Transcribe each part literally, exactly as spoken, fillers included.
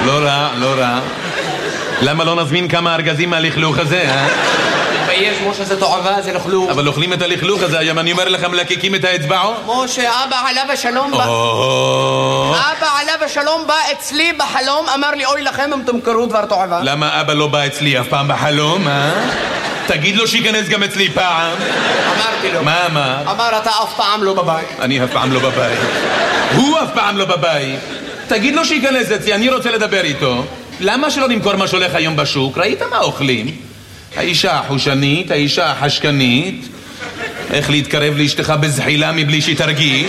לא רע, לא רע. למה לא נזמין כמה ארגזים מהלכלוך הזה, אה? תתבייש, משה, זה תועבה, זה לכלוך. אבל אוכלים את הלכלוך הזה, היום אני אומר לכם, מלקקים את האצבעות. משה, אבא עליו השלום בא... אבא עליו השלום בא אצלי בחלום, אמר לי, אוי לכם אם תמכרו דבר תועבה. למה אבא לא בא אצלי אף פעם בחלום, אה? תגיד לו שיכנס גם אצלי פעם. אמרתי לו. מה אמר? אמר, אתה אף פעם לא בבית. אני אף פעם לא בבית. הוא אף פעם לא בבית. תגיד לו שיכנס אצלי, אני רוצה לדבר איתו. למה שלא נמכור מה שהולך היום בשוק? ראית מה אוכלים? האישה החושנית, האישה החשקנית. איך להתקרב לאשתך בזחילה מבלי שהיא תרגיש?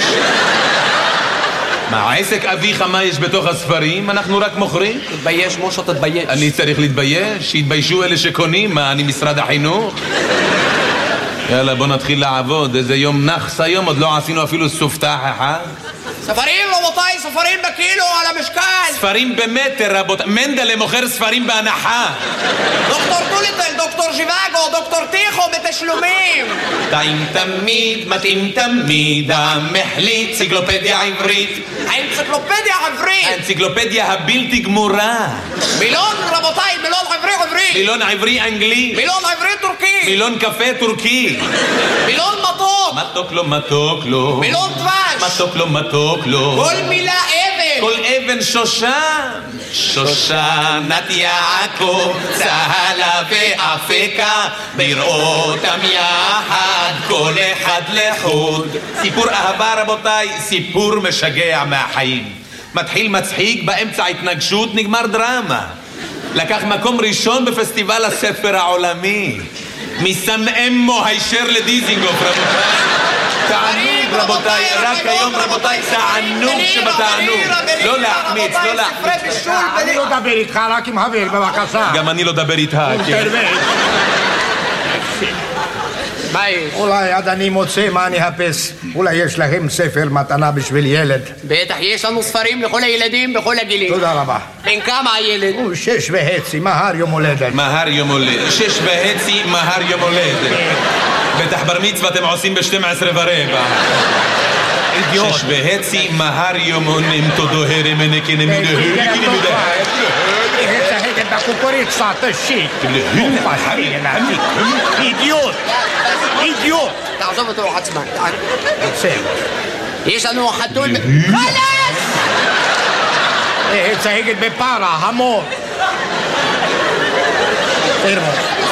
מה, עסק אביך מה יש בתוך הספרים? אנחנו רק מוכרים? תתבייש, משה, תתבייש. אני צריך להתבייש? שיתביישו אלה שקונים? מה, אני משרד החינוך? יאללה, בוא נתחיל לעבוד. איזה יום נחס היום, עוד לא עשינו אפילו סופתח אחד. ספרים, רבותיי, ספרים בקילו על המשקל. ספרים במטר, רבותיי. מנדלה מוכר ספרים בהנחה. דוקטור טוליטל, דוקטור ז'יוואגו, דוקטור טיחו בתשלומים. טעים תמיד, מתאים תמיד, המחליט, אנציקלופדיה עברית. האנציקלופדיה העברית. האנציקלופדיה הבלתי גמורה. מילון, רבותיי, מילון עברי עברי. מילון עברי אנגלי. מילון עברי טורקי. מילון קפה טורקי. מילון מתוק. מתוק לו, מתוק לו. מילון דבש. מתוק לו, מתוק לו. כל מילה אבן. כל אבן שושן. שושנת יעקב, צהלה ואפקה, בראותם יחד, כל אחד לחוד. סיפור אהבה, רבותיי, סיפור משגע מהחיים. מתחיל מצחיק, באמצע התנגשות, נגמר דרמה. לקח מקום ראשון בפסטיבל הספר העולמי. מסנאמו הישר לדיזינגוף, רבותיי. תענוג, רבותיי, רק היום, רבותיי, תענוג שבתענוג. לא להחמיץ, לא להחמיץ. אני לא אדבר איתך, רק עם חבר, בבקשה. גם אני לא אדבר איתך, כן. מה יש? אולי עד אני מוצא מה אני אחפש. אולי יש לכם ספר מתנה בשביל ילד. בטח, יש לנו ספרים לכל הילדים בכל הגילים. תודה רבה. בן כמה הילד? הוא שש וחצי, מהר יום הולדת. מהר יום הולדת. שש וחצי, מהר יום הולדת. בטח בר מצווה אתם עושים ב-שתים עשרה ורבע. אידיוט. שש וחצי, מהר יום הונים, תודו הרם הנקן המדהים. בקוקוריצה, תשיק. אידיוט. אידיוט. תעזוב אותו עצמן. בסדר. יש לנו חתול... חלס! צהגת בפרה, המור. תרמו.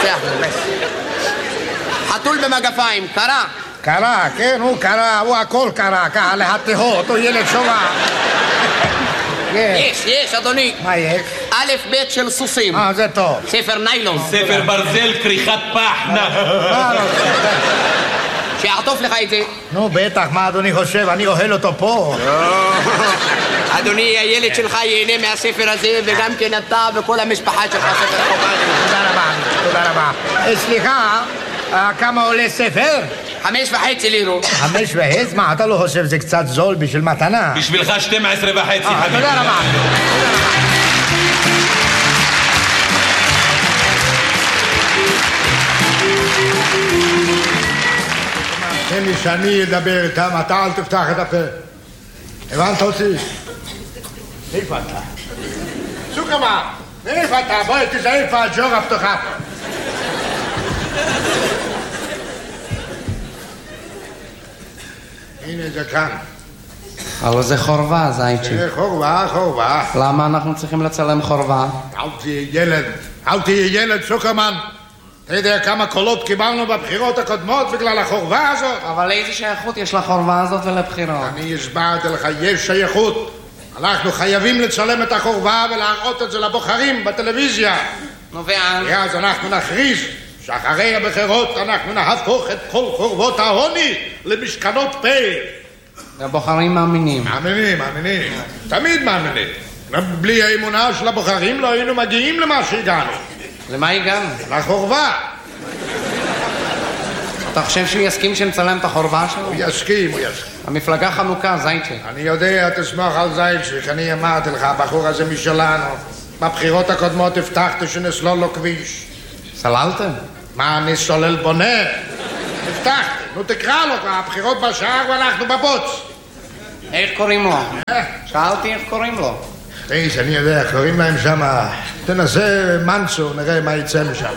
חתול במגפיים, קרה. קרה, כן, הוא קרה, הוא הכל קרה, ככה להתהות, הוא ילד שובע. יש, יש, אדוני. מה יש? א' ב' של סוסים. אה, זה טוב. ספר ניילון. ספר ברזל, כריכת פחנה. מה רוצה? שיעטוף לך את זה. נו, בטח, מה אדוני חושב? אני אוהל אותו פה. אדוני, הילד שלך ייהנה מהספר הזה, וגם כן אתה וכל המשפחה שלך ספר חובה. תודה רבה, תודה רבה. סליחה, כמה עולה ספר? חמש וחצי לירו. חמש וחצי? מה, אתה לא חושב זה קצת זול בשביל מתנה? בשבילך שתים עשרה וחצי, חביבי. תודה רבה. תן לי שאני אדבר איתם, אתה אל תפתח את הפה. הבנת אותי? איפה אתה? סוכמה, איפה אתה? בואי תזהה איפה הג'ורה פתוחה. הנה זה כאן. אבל זה חורבה, זייצ'י. זה חורבה, חורבה. למה אנחנו צריכים לצלם חורבה? אל תהיה ילד, אל תהיה ילד, סוכרמן. אתה יודע כמה קולות קיבלנו בבחירות הקודמות בגלל החורבה הזאת? אבל איזה שייכות יש לחורבה הזאת ולבחירות? אני הסברתי לך, יש שייכות. אנחנו חייבים לצלם את החורבה ולהראות את זה לבוחרים בטלוויזיה. נו ואז? אז אנחנו נכריז שאחרי הבחירות אנחנו נהפוך את כל חורבות העוני למשכנות פה. הבוחרים מאמינים. מאמינים, מאמינים. תמיד מאמינים. בלי האמונה של הבוחרים לא היינו מגיעים למה שהגענו. למה הגענו? לחורבה. אתה חושב שהוא יסכים שנצלם את החורבה שלו? הוא יסכים, הוא יסכים. המפלגה חנוכה, זייצ'י. אני יודע, תסמוך על זייצ'י, אני אמרתי לך, הבחור הזה משלנו. בבחירות הקודמות הבטחתי שנסלול לו כביש. סללתם? מה, אני סולל בונה? הבטחתי. נו תקרא לו, הבחירות בשער ואנחנו בבוץ. איך קוראים לו? שאלתי איך קוראים לו. איש, אני יודע, קוראים להם שם, תנסה מנצור, נראה מה יצא משם.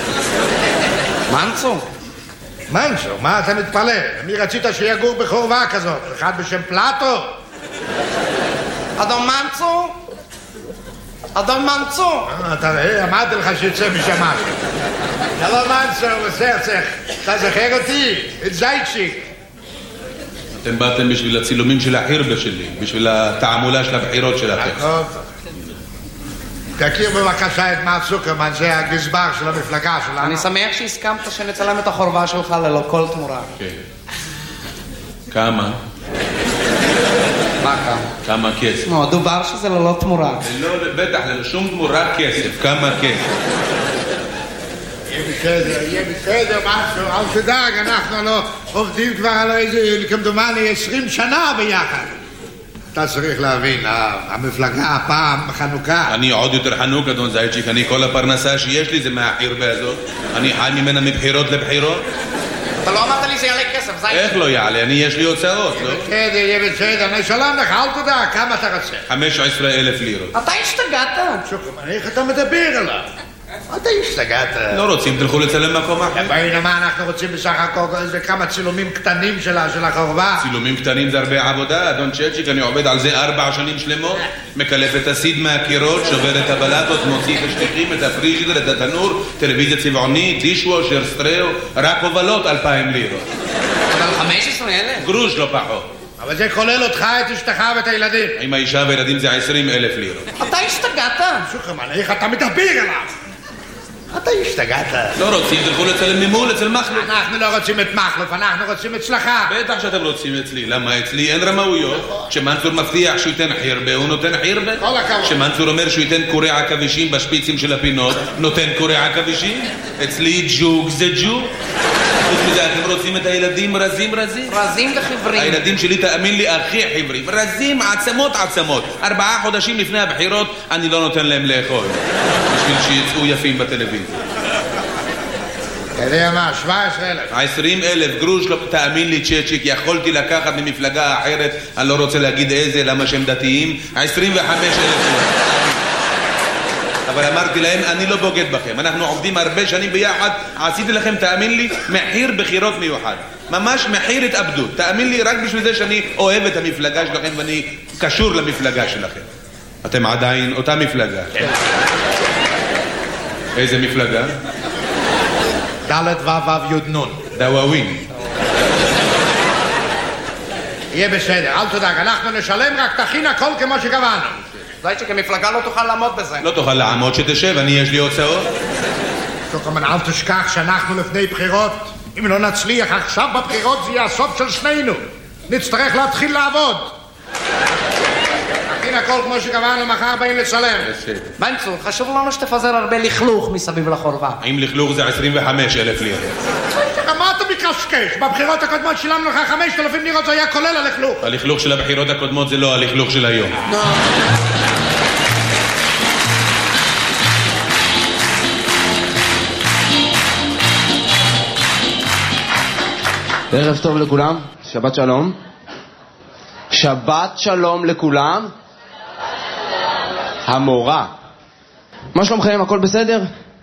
מנצור? מנצור, מה אתה מתפלא? מי רצית שיגור בחורבה כזאת? אחד בשם פלטו? אדון מנצור? אדון מנצור? אתה ראה, אמרתי לך שיצא משם משהו. שלום מנצור, בסרצח, אתה זוכר אותי? את זייצ'יק. אתם באתם בשביל הצילומים של החירבה שלי, בשביל התעמולה של הבחירות שלכם. טוב. תכיר בבקשה את מר צוקרמן, זה הגזבר של המפלגה שלנו. אני שמח שהסכמת שנצלם את החורבה שלך ללא כל תמורה. כן. כמה? מה כמה? כמה כסף? נו, דובר שזה ללא תמורה. לא, בטח, ללא שום תמורה כסף. כמה כסף? יהיה בסדר, יהיה בסדר, משהו, אל תדאג, אנחנו לא עובדים כבר על איזה, כמדומני, עשרים שנה ביחד. אתה צריך להבין, המפלגה הפעם חנוכה. אני עוד יותר חנוק, אדון זייצ'יק, אני כל הפרנסה שיש לי זה מהחירבה הזאת. אני חי ממנה מבחירות לבחירות. אתה לא אמרת לי זה יעלה כסף, זייצ'יק. איך לא יעלה? אני יש לי הוצאות, לא? בסדר, יהיה בסדר, אני שלום לך, אל תדאג, כמה אתה רוצה? חמש עשרה אלף לירות. אתה השתגעת? שוקרמן, איך אתה מדבר עליו? אתה השתגעת. לא רוצים, תלכו לצלם מקום אחר. בעינה מה אנחנו רוצים בסך הכל, זה כמה צילומים קטנים של החורבה. צילומים קטנים זה הרבה עבודה, אדון צ'צ'יק, אני עובד על זה ארבע שנים שלמות, מקלף את הסיד מהקירות, שובר את הבלטות, מוציא את השטיחים, את הפריג'ידר, את התנור, טלוויזיה צבעונית, דישוושר, סטריאו, רק הובלות אלפיים לירות. אבל חמש עשרה אלף? גרוש לא פחות. אבל זה כולל אותך, את אשתך ואת הילדים. עם האישה והילדים זה עשרים אלף לירות. אתה השתגעת? שוקרמן, איך אתה מדבר עליו? אתה השתגעת. לא רוצים, תלכו לצלם ממול, אצל מחלוף. אנחנו לא רוצים את מחלוף, אנחנו רוצים אצלך. בטח שאתם רוצים אצלי. למה אצלי אין רמאויות? כשמנצור מבטיח שהוא ייתן חירבה, הוא נותן חירבה. כל הכבוד. כשמנצור אומר שהוא ייתן קורי עכבישים בשפיצים של הפינות, נותן קורי עכבישים. אצלי ג'וג זה ג'וג. חוץ מזה, אתם רוצים את הילדים רזים רזים? רזים וחיוורים. הילדים שלי, תאמין לי, הכי חיוורים. רזים, עצמות עצמות. ארבעה חודשים לפני הבחירות, אני לא נותן להם לאכול. בשביל שיצאו יפים בטלוויזיה. אתה יודע מה, שבע עשרה אלף. עשרים אלף גרוש, לא, תאמין לי צ'צ'יק, יכולתי לקחת ממפלגה אחרת, אני לא רוצה להגיד איזה, למה שהם דתיים, עשרים וחמש אלף. אבל אמרתי להם, אני לא בוגד בכם, אנחנו עובדים הרבה שנים ביחד, עשיתי לכם, תאמין לי, מחיר בחירות מיוחד. ממש מחיר התאבדות. תאמין לי, רק בשביל זה שאני אוהב את המפלגה שלכם ואני קשור למפלגה שלכם. אתם עדיין אותה מפלגה. איזה מפלגה? דלת וו יוד נון. דוואווין. יהיה בסדר, אל תדאג, אנחנו נשלם, רק תכין הכל כמו שקבענו. זייצ'יק, המפלגה לא תוכל לעמוד בזה. לא תוכל לעמוד, שתשב, אני יש לי הוצאות. שוקרמן, אל תשכח שאנחנו לפני בחירות. אם לא נצליח עכשיו בבחירות זה יהיה הסוף של שנינו. נצטרך להתחיל לעבוד. תכין הכל כמו שקבענו, מחר באים לצלם. מנצור, חשוב לנו שתפזר הרבה לכלוך מסביב לחורבה. האם לכלוך זה עשרים וחמש אלף לירות? מה אתה מקשקש? בבחירות הקודמות שילמנו לך חמשת אלפים לירות, זה היה כולל הלכלוך. הלכלוך של הבחירות הקודמות זה לא הלכלוך של היום. ערב טוב לכולם, שבת שלום. שבת שלום לכולם. המורה. מה שלומכם? הכל בסדר?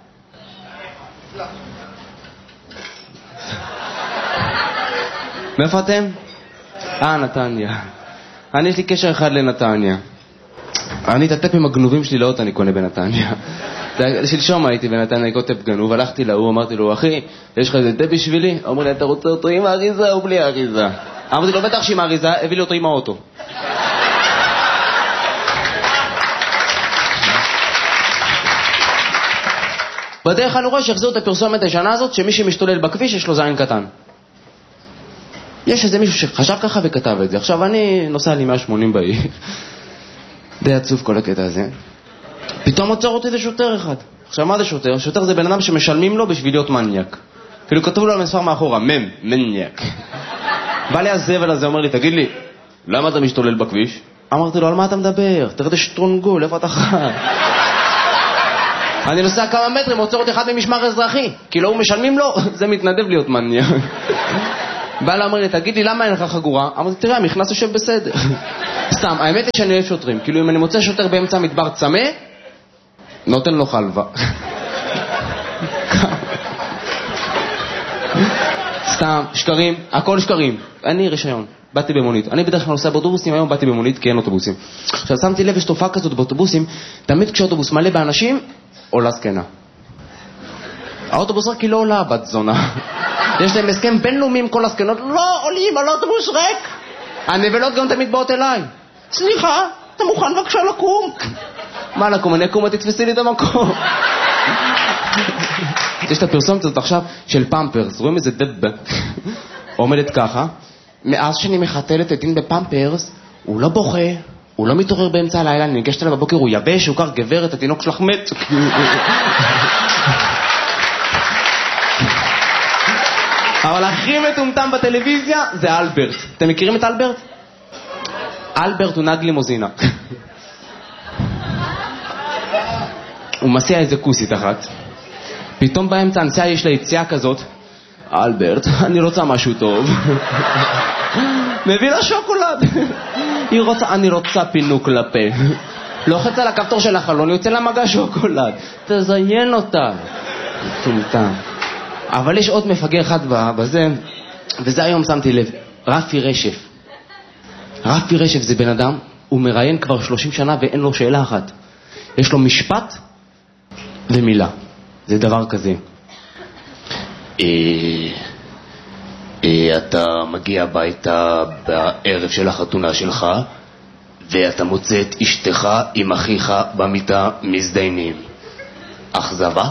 מאיפה אתם? אה, נתניה. אני יש לי קשר אחד לנתניה. אני את הטפים הגנובים שלי לאות אני קונה בנתניה. שלשום הייתי בנתניה, אני כותב גנוב, הלכתי להוא, אמרתי לו, אחי, יש לך איזה טפ בשבילי? אמר לי, אתה רוצה אותו עם האריזה או בלי האריזה? אמרתי לו, בטח שעם האריזה, הביא לי אותו עם האוטו. בדרך אני רואה שהחזירו את הפרסומת הישנה הזאת, שמי שמשתולל בכביש יש לו זין קטן. יש איזה מישהו שחשב ככה וכתב את זה. עכשיו אני נוסע לי מאה ושמונים בעיר. די עצוב כל הקטע הזה. פתאום עוצר אותי איזה שוטר אחד. עכשיו מה זה שוטר? שוטר זה בן אדם שמשלמים לו בשביל להיות מניאק. כאילו כתוב לו על מספר מאחורה, מם, מניאק. בא לי הזבל הזה, אומר לי, תגיד לי, למה אתה משתולל בכביש? אמרתי לו, על מה אתה מדבר? תראה שטרונגול, איפה אתה חי? אני נוסע כמה מטרים, עוצר אותי אחד ממשמר אזרחי. כאילו הוא משלמים לו, זה מתנדב להיות מניאק. בא לה, אומר לי, תגיד לי, למה אין לך חגורה? אמרתי, תראה, המכנס יושב בסדר. סתם, האמת היא שאני אוהב שוטרים. כאילו אם אני מוצא שוטר באמצע המדבר צמא, נותן לו חלבה. סתם, שקרים, הכל שקרים. אני רישיון, באתי במונית. אני בדרך כלל נוסע באוטובוסים, היום באתי במונית כי אין אוטובוסים. עכשיו שמתי לב, יש תופעה כזאת באוטובוסים, תמיד כשאוטובוס מלא באנשים, עולה זקנה. האוטובוס רק כי לא עולה בת זונה. יש להם הסכם בינלאומי עם כל הזקנות, לא עולים על אוטובוס ריק. הנבלות גם תמיד באות אליי. סליחה, אתה מוכן בבקשה לקום? מה לקום? אני אקום, תתפסי לי את המקום. יש את הפרסומת הזאת עכשיו של פמפרס, רואים איזה דבבה עומדת ככה, מאז שאני מחתלת את דין בפמפרס, הוא לא בוכה, הוא לא מתעורר באמצע הלילה, אני ניגשת אליו בבוקר, הוא יבש, הוא קר גברת, התינוק שלך מת. אבל הכי מטומטם בטלוויזיה זה אלברט. אתם מכירים את אלברט? אלברט הוא נהג לימוזינה. הוא מסיע איזה כוסית אחת. פתאום באמצע הנסיעה יש לה יציאה כזאת, אלברט, אני רוצה משהו טוב. מביא לה שוקולד. היא רוצה, אני רוצה פינוק לפה. לוחץ על הכפתור של החלון, יוצא לה מגע שוקולד. תזיין אותה. טומטם. אבל יש עוד מפגר אחד בזה, וזה היום שמתי לב, רפי רשף. רפי רשף זה בן אדם, הוא מראיין כבר שלושים שנה ואין לו שאלה אחת. יש לו משפט ומילה. זה דבר כזה. אה, אה, אתה מגיע הביתה בערב של החתונה שלך, ואתה מוצא את אשתך עם אחיך במיטה מזדיינים. אכזבה?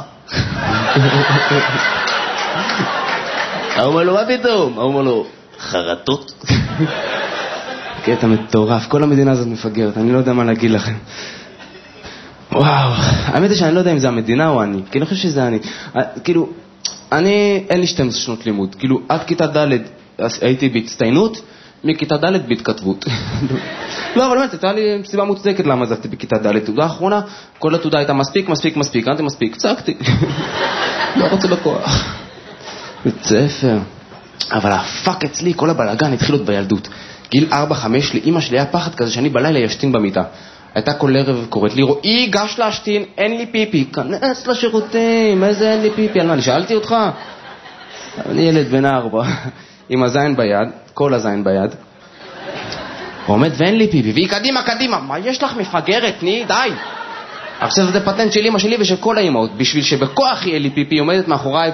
הוא אומר לו, מה פתאום? הוא אומר לו, חרטות? קטע מטורף, כל המדינה הזאת מפגרת, אני לא יודע מה להגיד לכם. וואו, האמת היא שאני לא יודע אם זה המדינה או אני, כי אני חושב שזה אני. כאילו, אני, אין לי שתים עשרה שנות לימוד, כאילו, עד כיתה ד' הייתי בהצטיינות, מכיתה ד' בהתכתבות. לא, אבל באמת, הייתה לי סיבה מוצדקת למה עזבתי בכיתה ד'. תעודה האחרונה, כל התעודה הייתה מספיק, מספיק, מספיק, אנתי מספיק, צעקתי. לא רוצה בכוח. בית ספר. אבל הפאק אצלי, כל הבלגן התחיל עוד בילדות. גיל ארבע חמש, לאמא שלי היה פחד כזה שאני בלילה ישתין במיטה. הייתה כל ערב קוראת לי, רואי, גש להשתין, אין לי פיפי. כנס לשירותים, איזה אין לי פיפי? על מה, אני שאלתי אותך? אני ילד בן ארבע, עם הזין ביד, כל הזין ביד. הוא עומד ואין לי פיפי, והיא קדימה, קדימה. מה יש לך מפגרת? תני, די. עכשיו זה פטנט של אמא שלי ושל כל האמאות. בשביל שבכוח יהיה לי פיפי, עומדת מאחוריי ו...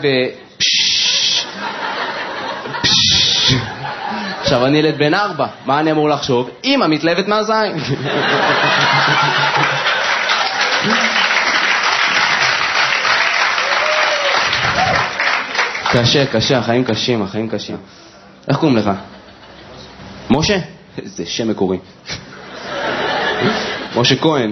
עכשיו אני ילד בן ארבע, מה אני אמור לחשוב? אמא מתלהבת מהזין. קשה, קשה, החיים קשים, החיים קשים. איך קוראים לך? משה? איזה שם מקורי. משה כהן.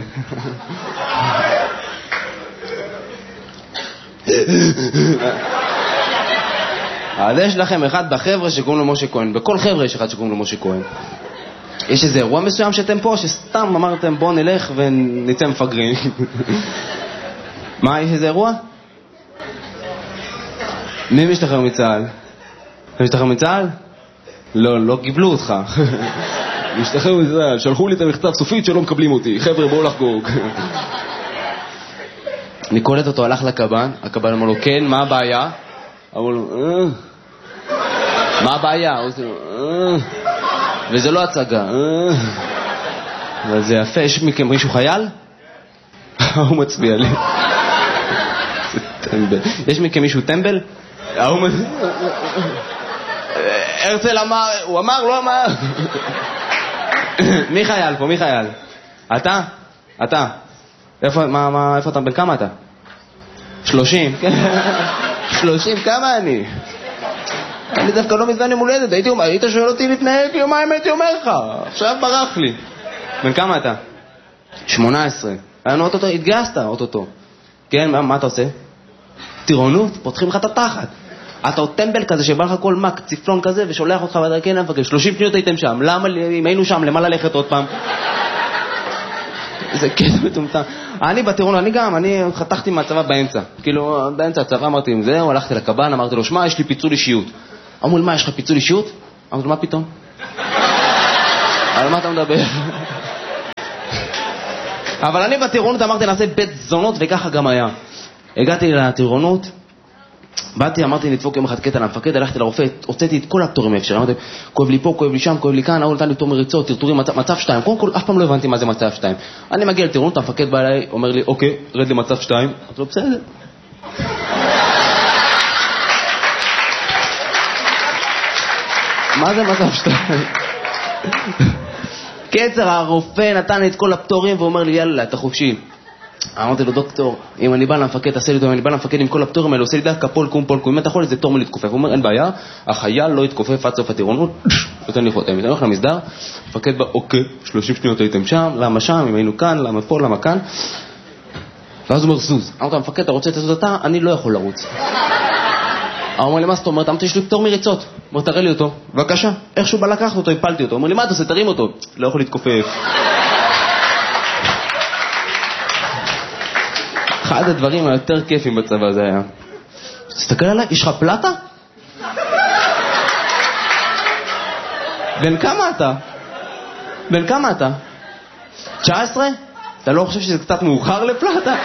אז יש לכם אחד בחבר'ה שקוראים לו משה כהן, בכל חבר'ה יש אחד שקוראים לו משה כהן. יש איזה אירוע מסוים שאתם פה, שסתם אמרתם בוא נלך ונצא מפגרים. מה, יש איזה אירוע? מי משתחרר מצה"ל? אתה משתחרר מצה"ל? לא, לא קיבלו אותך. משתחרר מצה"ל, שלחו לי את המכתב סופית שלא מקבלים אותי. חבר'ה, בואו לחגוג. אני קולט אותו, הלך לקב"ן, הקב"ן אמר לו, כן, מה הבעיה? אמר לו, אה, מה הבעיה? הוא עושה לו, אה, וזה לא הצגה, אה. אבל זה יפה, יש מכם מישהו חייל? הוא מצביע לי. יש מכם מישהו טמבל? הרצל אמר, הוא אמר, לא אמר. מי חייל פה, מי חייל? אתה? אתה? איפה, מה, מה, איפה אתה, בן כמה אתה? שלושים, כן? שלושים, כמה אני? אני דווקא לא מזמן עם הולדת, הייתי אומר, היית שואל אותי לפני יומיים, הייתי אומר לך, עכשיו ברח לי. בן כמה אתה? שמונה עשרה. היינו אוטוטו, התגייסת אוטוטו. כן, מה, מה אתה עושה? טירונות, פותחים לך את התחת. אתה עוד טמבל כזה שבא לך כל מק, ציפלון כזה, ושולח אותך בדרכי נפגר. שלושים שניות הייתם שם, למה, אם היינו שם, למה ללכת עוד פעם? זה קטע מטומטם. אני בטירונות, אני גם, אני חתכתי מהצבא באמצע. כאילו, באמצע הצבא אמרתי, זהו, הלכתי לקב"ן, אמרתי לו, שמה, יש לי פיצול אישיות. אמרו לי, מה, יש לך פיצול אישיות? אמרתי לו, מה פתאום? על מה אתה מדבר? אבל אני בטירונות אמרתי נעשה בית זונות וככה גם היה. הגעתי לטירונות, באתי, אמרתי נדפוק יום אחד קטע למפקד, הלכתי לרופא, הוצאתי את כל הפטורים האפשר, אמרתי, כואב לי פה, כואב לי שם, כואב לי כאן, הוא נתן לי פטור מריצות, טרטורים, מצב, מצב שתיים, קודם כל, אף פעם לא הבנתי מה זה מצב שתיים. אני מגיע לטירונות, המפקד בא אליי, אומר לי, אוקיי, רד למצב שתיים, אמרתי לו, בסדר. מה זה מצב שתיים? קצר, הרופא נתן לי את כל הפטורים, ואומר לי, יאללה, אתה חופשי. אמרתי לו, דוקטור, אם אני בא למפקד, תעשה לי אותו, אם אני בא למפקד עם כל הפטורים האלה, עושה לי דקה, פול קום, פול קום, אם אתה יכול איזה תור מלהתכופף. הוא אומר, אין בעיה, החייל לא יתכופף עד סוף הטירונות, נותן לי חותם. אני הולך למסדר, מפקד בא, אוקיי, שלושים שניות הייתם שם, למה שם, אם היינו כאן, למה פה, למה כאן. ואז הוא אומר, זוז. אמרתי, המפקד, אתה רוצה לזוז אתה? אני לא יכול לרוץ. הוא אומר לי, מה זאת אומרת? אמרתי, יש לי פטור מריצות. אומר, תראה לי אותו. בבקשה. איכשהו בא לקחת אותו, הפלתי אותו. אומר לי, מה אתה עושה? תרים אותו. לא יכול להתכופף. אחד הדברים היותר כיפים בצבא זה היה. תסתכל עליי, יש לך פלטה? בן כמה אתה? בן כמה אתה? תשע עשרה? אתה לא חושב שזה קצת מאוחר לפלטה?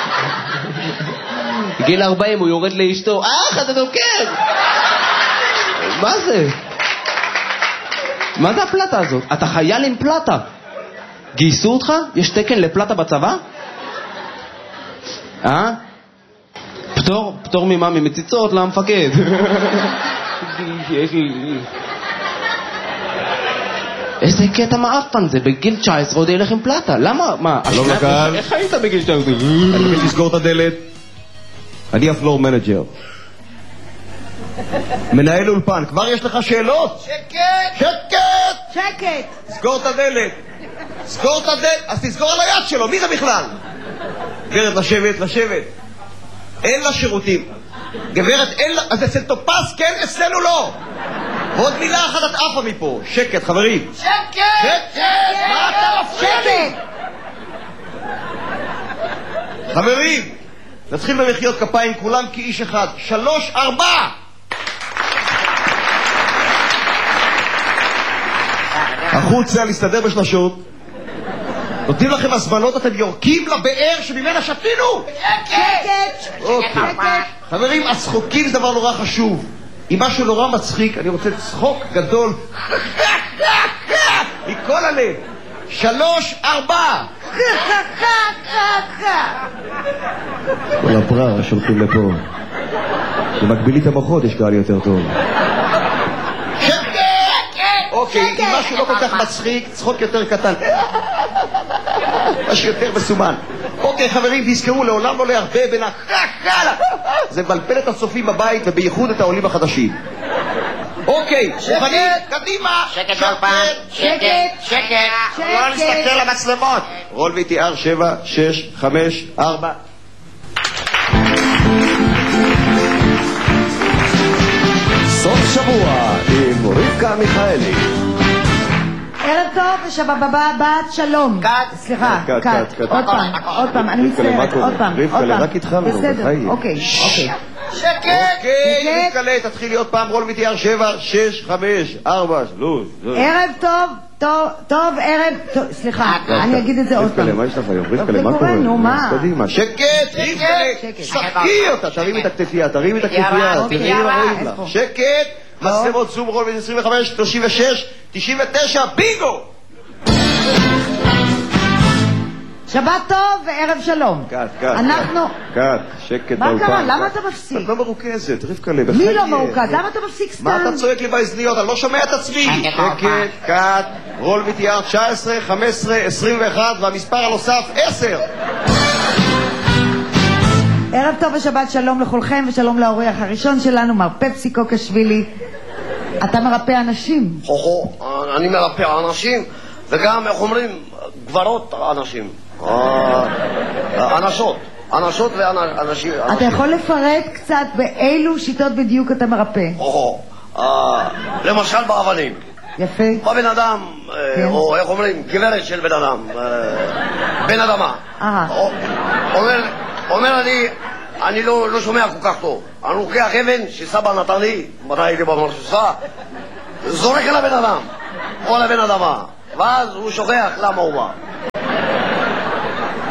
גיל ארבעים הוא יורד לאשתו, אך אתה דוקר! מה זה? מה זה הפלטה הזאת? אתה חייל עם פלטה. גייסו אותך? יש תקן לפלטה בצבא? אה? פטור? פטור ממה? ממציצות למפקד. איזה קטע מאפן זה, בגיל תשע עשרה עוד ילך עם פלטה. למה? מה? שלום לקהל. איך היית בגיל תשע עשרה? אני מבקש לסגור את הדלת. אני הפלור מנג'ר. מנהל אולפן, כבר יש לך שאלות? שקט! שקט! שקט! סגור את הדלת. סגור את הדלת. אז תסגור על היד שלו, מי זה בכלל? גברת, לשבת, לשבת. אין לה שירותים. גברת, אין לה... אז אצל טופס, כן, אצלנו לא. ועוד מילה אחת את עפה מפה. שקט, חברים. שקט! שקט! מה אתה מפריע לי? חברים, נתחיל במחיאות כפיים כולם כאיש אחד. שלוש, ארבע! החוצה להסתדר בשלשות. נותנים לכם הזמנות, אתם יורקים לבאר שממנה שתינו. שקט! אוקיי. חברים, הצחוקים זה דבר נורא חשוב. אם משהו נורא מצחיק, אני רוצה צחוק גדול מכל הלב. שלוש, ארבע. כל הברר שולחים לפה. במקבילי את המוחות יש קהל יותר טוב. אוקיי, אם משהו לא כל כך מצחיק, צחוק יותר קטן. משהו יותר מסומן. אוקיי, חברים, תזכרו, לעולם לא להרבה בין הקקלה. זה מבלבל את הצופים בבית, ובייחוד את העולים החדשים. אוקיי, מוכנים? קדימה! שקט כל פעם! שקט! שקט! לא נסתכל למצלמות! רול וי טי אר שבע, שש, חמש, ארבע. סוף שבוע עם רבקה מיכאלי. ערב טוב, שבבא בת שלום. קאט. סליחה, קאט, קאט. קאט, קאט. עוד פעם, עוד פעם, אני מצטערת, עוד פעם. רבקה, רק התחלנו, בסדר, בחיים. אוקיי, אוקיי. שקט! אוקיי, רבקה, תתחיל להיות פעם רול וי טי אר שבע, שש, חמש, ארבע, שלוש. ערב טוב, טוב, טוב, ערב טוב, סליחה, אני אגיד את זה עוד פעם. רבקה, מה יש לך היום? רבקה, מה קורה? נו, מה? קדימה, שקט, רבקה, שחקי אותה, תרים את הכתפייה, תרים את הכתפייה, תרים רואים לך. שקט, מצלמות זום רול וי עשרים וחמש, שלושים ושש, תשעים ותשע, בינגו! שבת טוב וערב שלום. קאט, קאט. אנחנו... קאט, שקט מה באולפן. קרה? למה אתה מפסיק? את לא מרוכזת, רבקה, בחיים. מי לא מרוכז? למה אתה מפסיק סתם? מה אתה צועק לי באזניות? אני לא שומע את עצמי. שקט, קאט, רול וי טי אר תשע עשרה, חמש עשרה, עשרים ואחת והמספר הנוסף עשר. ערב טוב ושבת שלום לכולכם ושלום לאורח הראשון שלנו, מר פפסי קוקשווילי. אתה מרפא אנשים. הו, אני מרפא אנשים, וגם, איך אומרים, גברות אנשים. אנשות, אנשות ואנשים. אתה יכול לפרט קצת באילו שיטות בדיוק אתה מרפא? הו, למשל באבנים. יפה. בא בן אדם, או איך אומרים, גברת של בן אדם, בן אדמה. אומר אני, אני לא שומע כל כך טוב. אני לוקח אבן שסבא נתן לי, מתי הייתי במרשסה, זורק על הבן אדם, או על הבן אדמה, ואז הוא שוכח למה הוא בא.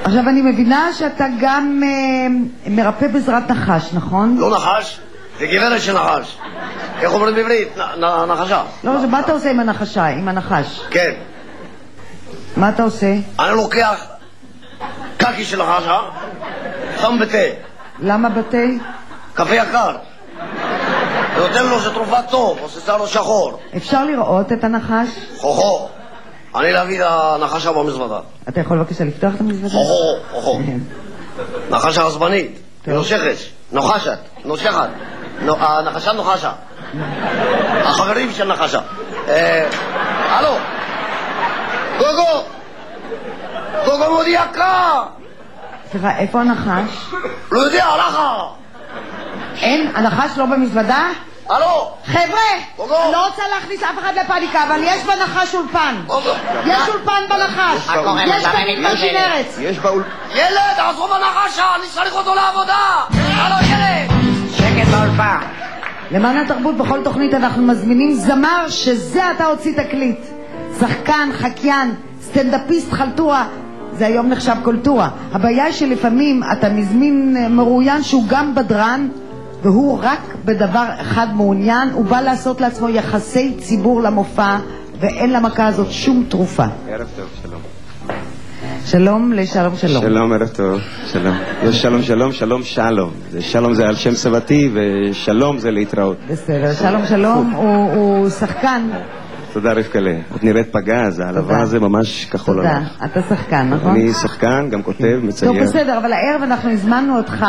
עכשיו אני מבינה שאתה גם אה, מרפא בעזרת נחש, נכון? לא נחש, זה גברת של נחש. איך אומרים בעברית? נחשה. לא, מה אתה עושה עם הנחשה, עם הנחש? כן. מה אתה עושה? אני לוקח קקי של נחשה, שם בתה. למה בתה? קפה יקר. ונותן לו שתרופה טוב, עושה לו שחור. אפשר לראות את הנחש? חו-חו. אני להביא את הנחשה במזוודה. אתה יכול בבקשה לפתוח את המזוודה? חו-חו, חו-חו. נחשה עצבנית, נושכת, נוחשת, נושכת. הנחשה נוחשה. החברים של נחשה. הלו, גוגו! גוגו מאוד יקר! סליחה, איפה הנחש? לא יודע, הלכה! אין, הנחש לא במזוודה? הלו! חבר'ה! לא רוצה להכניס אף אחד לפאניקה, אבל יש בנחש אולפן. יש אולפן בנחש. יש במדבר של ארץ. יש באול... ילד, עזרו בנחשה! אני צריך אותו לעבודה! הלו, ילד! שקט באולפן. למען התרבות בכל תוכנית אנחנו מזמינים זמר שזה אתה הוציא תקליט. שחקן, חקיין, סטנדאפיסט, חלטורה. זה היום נחשב קולטורה. הבעיה היא שלפעמים אתה מזמין מרואיין שהוא גם בדרן, והוא רק בדבר אחד מעוניין, הוא בא לעשות לעצמו יחסי ציבור למופע, ואין למכה הזאת שום תרופה. ערב טוב, שלום. שלום לשלום שלום. שלום, ערב טוב, שלום. יש שלום שלום, שלום שלום. שלום זה על שם סבתי, ושלום זה להתראות. בסדר, שלום שלום הוא, הוא שחקן. תודה רבקלה. את נראית פגז, הלבן הזה ממש כחול תודה, עליו. אתה שחקן, נכון? אני שחקן, גם כותב, מצייר. טוב, בסדר, אבל הערב אנחנו הזמנו אותך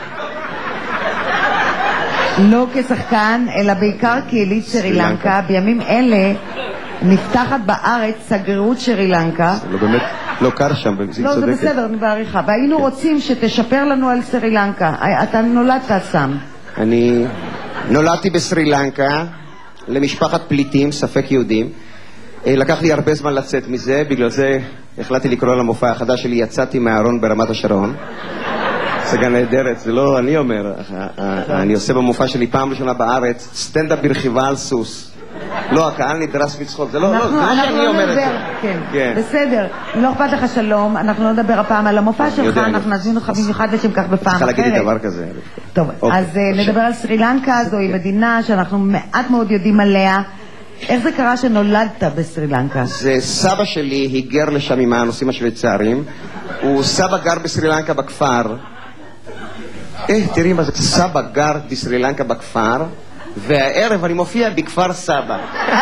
לא כשחקן, אלא בעיקר כיליד סרי לנקה. בימים אלה נפתחת בארץ שגרירות סרי לנקה. זה לא באמת, לא קר שם, זה לא, זה בסדר, אני בעריכה. והיינו רוצים שתשפר לנו על סרי לנקה. אתה נולדת שם. אני נולדתי בסרי לנקה, למשפחת פליטים, ספק יהודים. לקח לי הרבה זמן לצאת מזה, בגלל זה החלטתי לקרוא למופע החדש שלי, יצאתי מהארון ברמת השרון. סגן נהדרת, זה לא אני אומר, אני עושה במופע שלי פעם ראשונה בארץ, סטנדאפ ברכיבה על סוס. לא, הקהל נדרס מצחוק, זה לא שאני אומר את זה. כן, בסדר, לא אכפת לך שלום, אנחנו לא נדבר הפעם על המופע שלך, אנחנו נזמין לך במיוחד לשם כך בפעם אחרת. צריכה להגיד לי דבר כזה. טוב, אז נדבר על סרי לנקה, זוהי מדינה שאנחנו מעט מאוד יודעים עליה. איך זה קרה שנולדת בסרי לנקה? זה סבא שלי היגר לשם עם הנושאים השוויצריים. הוא סבא גר בסרי לנקה בכפר. אה, תראי מה זה, סבא גר בסרי לנקה בכפר, והערב אני מופיע בכפר סבא.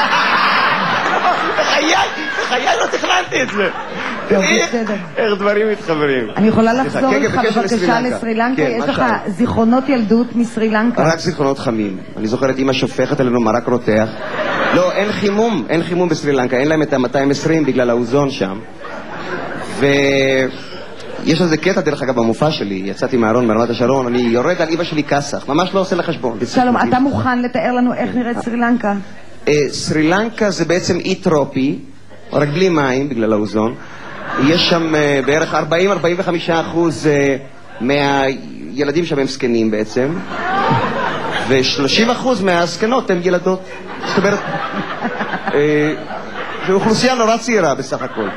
בחיי, בחיי לא תכננתי את זה. איך דברים מתחברים. אני יכולה לחזור איתך בבקשה לסרי לנקה? יש לך זיכרונות ילדות מסרי לנקה? רק זיכרונות חמים. אני זוכר את אמא שופכת עלינו מרק רותח. לא, אין חימום, אין חימום בסרי לנקה, אין להם את ה-מאתיים ועשרים בגלל האוזון שם. ו... יש איזה קטע דרך אגב במופע שלי, יצאתי מהארון ברמת השרון, אני יורד על אמא שלי כסח, ממש לא עושה לחשבון. שלום, אתה מוכן לתאר לנו איך נראית סרי לנקה? סרי לנקה זה בעצם אי טרופי, רק בלי מים בגלל האוזון. יש שם בערך ארבעים עד ארבעים וחמישה אחוז מהילדים שם הם זקנים בעצם, ו-שלושים אחוז מהזקנות הם ילדות. זאת אומרת, זו אוכלוסייה נורא צעירה בסך הכל.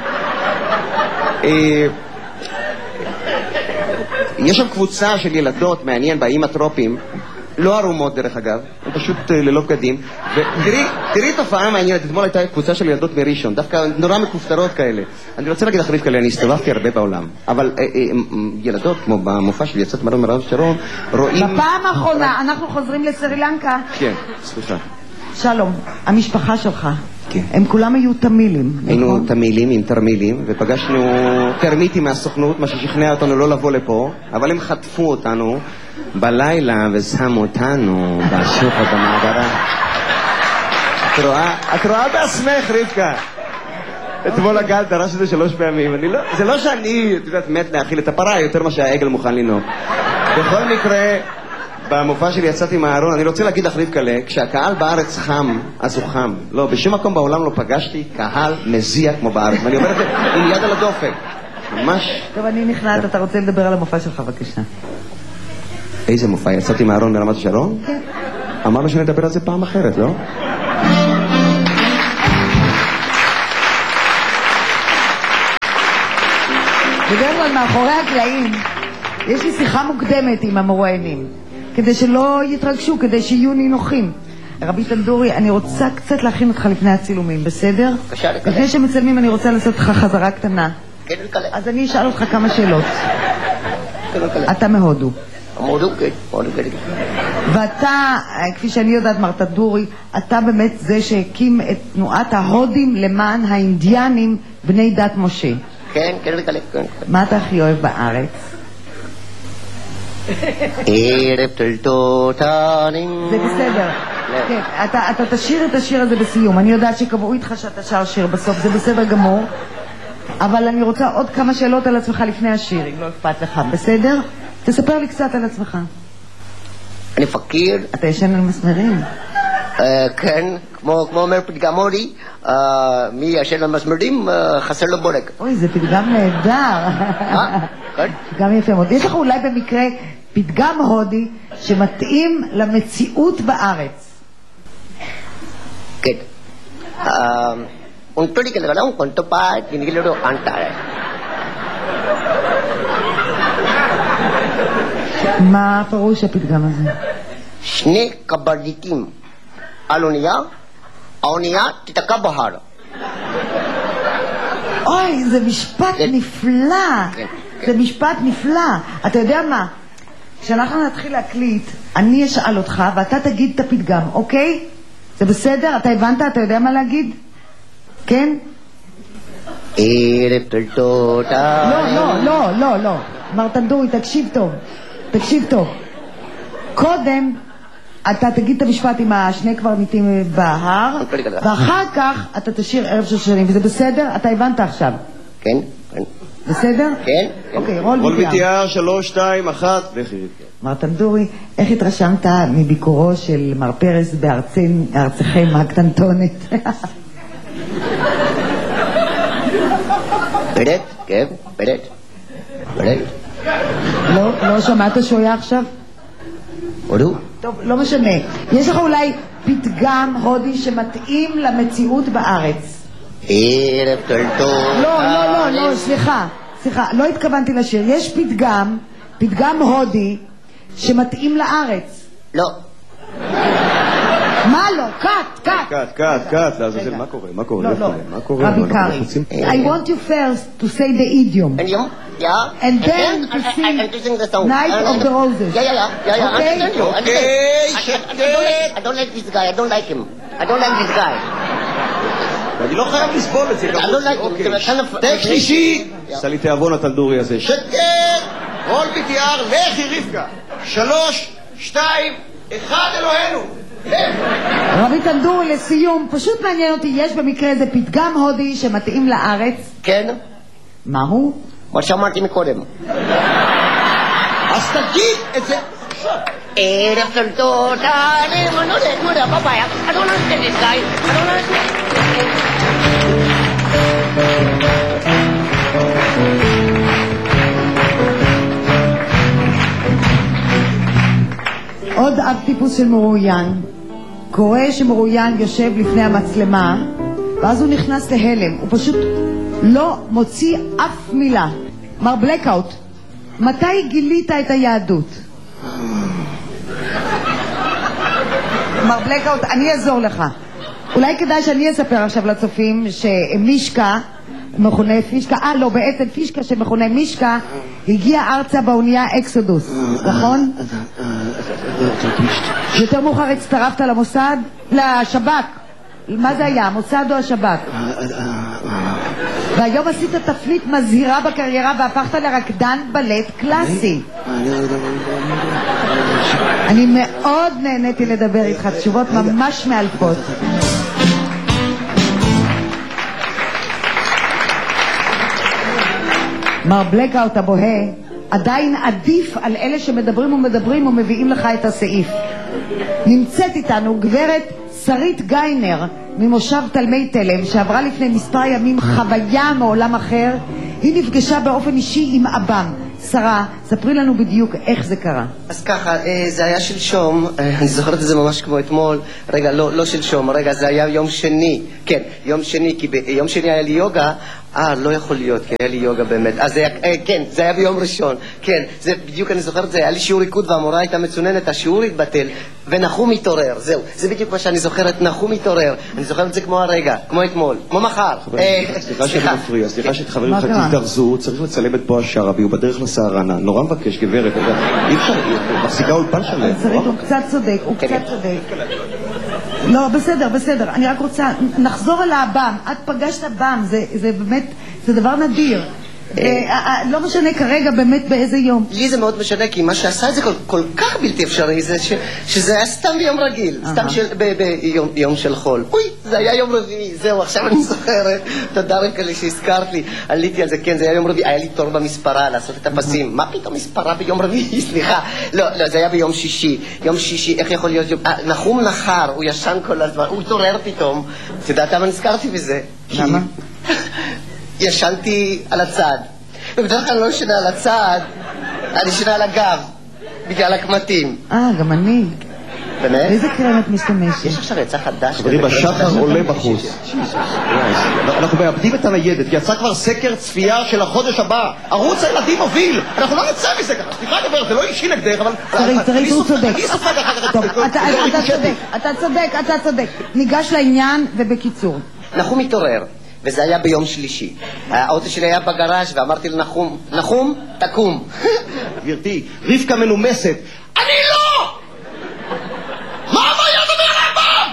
יש שם קבוצה של ילדות, מעניין, באיים הטרופיים, לא ערומות דרך אגב, הם פשוט ללא בגדים, ותראי, תראי תופעה מעניינת, אתמול הייתה קבוצה של ילדות מראשון, דווקא נורא מכופתרות כאלה. אני רוצה להגיד אחריף כאלה, אני הסתובבתי הרבה בעולם, אבל ילדות, כמו במופע שלי, יצאת מרון מרון שרון, רואים... בפעם האחרונה, אנחנו חוזרים לסרי לנקה. כן, סליחה. שלום, המשפחה שלך. כן. הם כולם היו תמילים, נכון? היינו תמילים עם תרמילים, ופגשנו תרמיטים מהסוכנות, מה ששכנע אותנו לא לבוא לפה, אבל הם חטפו אותנו בלילה ושמו אותנו בשוחד במעברה. את רואה? את רואה בעצמך, רבקה. אתמול הגל דרש את זה שלוש פעמים. לא, זה לא שאני, את יודעת, מת להאכיל את הפרה יותר מה שהעגל מוכן לנהוג. בכל מקרה... במופע שלי יצאתי מהארון, אני רוצה להגיד לך רבקלה, כשהקהל בארץ חם, אז הוא חם. לא, בשום מקום בעולם לא פגשתי קהל מזיע כמו בארץ. ואני אומר את זה עם יד על הדופק. ממש... טוב, אני נכנעת, אתה רוצה לדבר על המופע שלך, בבקשה. איזה מופע? יצאתי מהארון ברמת השרון? כן. אמרנו שנדבר על זה פעם אחרת, לא? בדרך כלל מאחורי הקלעים יש לי שיחה מוקדמת עם המרואיינים, כדי שלא יתרגשו, כדי שיהיו נינוחים. רבי טנדורי, אני רוצה קצת להכין אותך לפני הצילומים, בסדר? בבקשה, לקלל. לפני שמצלמים אני רוצה לעשות לך חזרה קטנה. כן, לקלל. אז אני אשאל אותך כמה שאלות. כן, לקלל. אתה מהודו. מהודו, כן, מהודו, כן. ואתה, כפי שאני יודעת, מר טנדורי, אתה באמת זה שהקים את תנועת ההודים למען האינדיאנים בני דת משה. כן, כן, לקלל, כן. מה אתה הכי אוהב בארץ? ערב תולדותנים. זה בסדר. כן, אתה, אתה תשאיר את השיר הזה בסיום. אני יודעת שקבעו איתך שאתה שר שיר בסוף, זה בסדר גמור. אבל אני רוצה עוד כמה שאלות על עצמך לפני השיר, אם לא אכפת לך, בסדר? תספר לי קצת על עצמך. אני פקיר. אתה ישן על מסמרים? כן, כמו אומר פתגם הודי, מי ישן על מסמרים חסר לו בורג. אוי, זה פתגם נהדר. כן? פתגם יפה מאוד. יש לך אולי במקרה פתגם הודי שמתאים למציאות בארץ? כן. Untuk di kadang-kadang untuk pak ini kalau antar. מה פירוש הפתגם הזה? שני קברניטים על אונייה, האונייה תתקע בהר. אוי, זה משפט נפלא. זה משפט נפלא. אתה יודע מה? כשאנחנו נתחיל להקליט, אני אשאל אותך ואתה תגיד את הפתגם, אוקיי? זה בסדר? אתה הבנת? אתה יודע מה להגיד? כן? ערב תולדותה. לא, לא, לא, לא, לא. מר טנדורי, תקשיב טוב. תקשיב טוב. קודם אתה תגיד את המשפט עם השני קברניטים בהר, ואחר כך אתה תשאיר ערב של שנים, וזה בסדר? אתה הבנת עכשיו? כן, כן. בסדר? כן. אוקיי, רול רול ביטיאר. ביטיאר, שלוש, שתיים, אחת, לכי. מר טנדורי, איך התרשמת מביקורו של מר פרס בארצכם הקטנטונת? ברד, כן, ברד. ברד. לא, לא שמעת שהוא היה עכשיו? הודו? טוב, לא משנה. יש לך אולי פתגם הודי שמתאים למציאות בארץ? ערב תולדותה. לא, לא, לא, לא, סליחה. סליחה, לא התכוונתי לשיר. יש פתגם, פתגם הודי שמתאים לארץ. לא. מה לא? קאט, קאט. קאט, קאט, קאט, לעזאזל, מה קורה? מה קורה? לא, לא. מה קורה? רבי קרי, I want you first to say the idiom. Idiom? Yeah. And then to sing Night of the Roses. Yeah, yeah, yeah, yeah, Okay? I understand you. I understand. I don't like, I don't like this guy. I don't like him. I don't like this guy. אני לא חייב לסבול את זה. I don't like him. It's kind of... טק שלישי! עשה לי תיאבון הטנדורי הזה. שקט! רול ביטיאר, לכי רבקה. שלוש, שתיים, אחד, אלוהינו. רבי טנדורי, לסיום, פשוט מעניין אותי, יש במקרה איזה פתגם הודי שמתאים לארץ? כן. מהו? מה שאמרתי מקודם. אז תגיד את זה. ערב תולדותה, אני לא יודע, לא יודע, בבעיה. I don't understand this guy. I don't understand. עוד אב טיפוס של מרואיין. קורא שמרואיין יושב לפני המצלמה, ואז הוא נכנס להלם. הוא פשוט לא מוציא אף מילה. מר בלקאוט, מתי גילית את היהדות? מר בלקאוט, אני אעזור לך. אולי כדאי שאני אספר עכשיו לצופים שמישקה, מכונה פישקה, אה לא, בעצם פישקה שמכונה מישקה, הגיע ארצה באונייה אקסודוס, נכון? יותר מאוחר הצטרפת למוסד? לשב"כ. מה זה היה, המוסד או השב"כ? והיום עשית תפנית מזהירה בקריירה והפכת לרקדן בלט קלאסי. אני מאוד נהניתי לדבר איתך, תשובות ממש מאלפות. מר בלקאוט הבוהה עדיין עדיף על אלה שמדברים ומדברים ומביאים לך את הסעיף. נמצאת איתנו גברת שרית גיינר ממושב תלמי תלם, שעברה לפני מספר ימים חוויה מעולם אחר. היא נפגשה באופן אישי עם אבם, שרה, ספרי לנו בדיוק איך זה קרה. אז ככה, זה היה שלשום, אני זוכרת את זה ממש כמו אתמול, רגע, לא, לא שלשום, רגע, זה היה יום שני, כן, יום שני, כי ביום שני היה לי יוגה, אה, לא יכול להיות, כי היה לי יוגה באמת, אז זה היה, כן, זה היה ביום ראשון, כן, זה בדיוק, אני זוכרת, זה היה לי שיעור ריקוד והמורה הייתה מצוננת, השיעור התבטל, ונחום מתעורר, זהו, זה בדיוק מה שאני זוכרת, נחום מתעורר, אני זוכרת את זה כמו הרגע, כמו אתמול, כמו מחר. סליחה שאני מפריע, סליחה שחברים לך תתארזו, צריך לצלם את בועז שרעבי, הוא בדרך לסהרנה, נורא מבקש, גברת, אי אפשר, מחזיקה אולפן שלם. הוא קצת צודק, הוא קצת צודק. לא, בסדר, בסדר, אני רק רוצה, נחזור על הבם, את פגשת הבם, זה באמת, זה דבר נדיר. לא משנה כרגע באמת באיזה יום. לי זה מאוד משנה, כי מה שעשה את זה כל כך בלתי אפשרי, שזה היה סתם ביום רגיל, סתם ביום של חול. אוי, זה היה יום רביעי, זהו, עכשיו אני זוכרת. תודה רבה לי שהזכרת לי, עליתי על זה, כן, זה היה יום רביעי, היה לי תור במספרה לעשות את הפסים. מה פתאום מספרה ביום רביעי? סליחה. לא, לא, זה היה ביום שישי. יום שישי, איך יכול להיות יום... נחום נחר, הוא ישן כל הזמן, הוא התעורר פתאום. אתה יודעת למה נזכרתי בזה? למה? ישנתי על הצד, ובדרך כלל לא ישנה על הצד, אני ישנה על הגב, בגלל הקמטים. אה, גם אני. באמת? איזה קרם את משתמשת? יש עכשיו יצא חדש. חברים, השחר עולה בחוץ. אנחנו מאבדים את הניידת, כי יצא כבר סקר צפייה של החודש הבא. ערוץ הילדים מוביל. אנחנו לא נצא מזה ככה. סליחה גברת, זה לא אישי נגדך, אבל... תראי, תראי, הוא צודק. אני סופג אחר טוב, אתה צודק, אתה צודק, אתה צודק. ניגש לעניין ובקיצור. נחום מתעורר. וזה היה ביום שלישי. האוטו שלי היה בגראז' ואמרתי לנחום, נחום, תקום. גברתי, רבקה מנומסת. אני לא! מה הבעיה דבר רבם?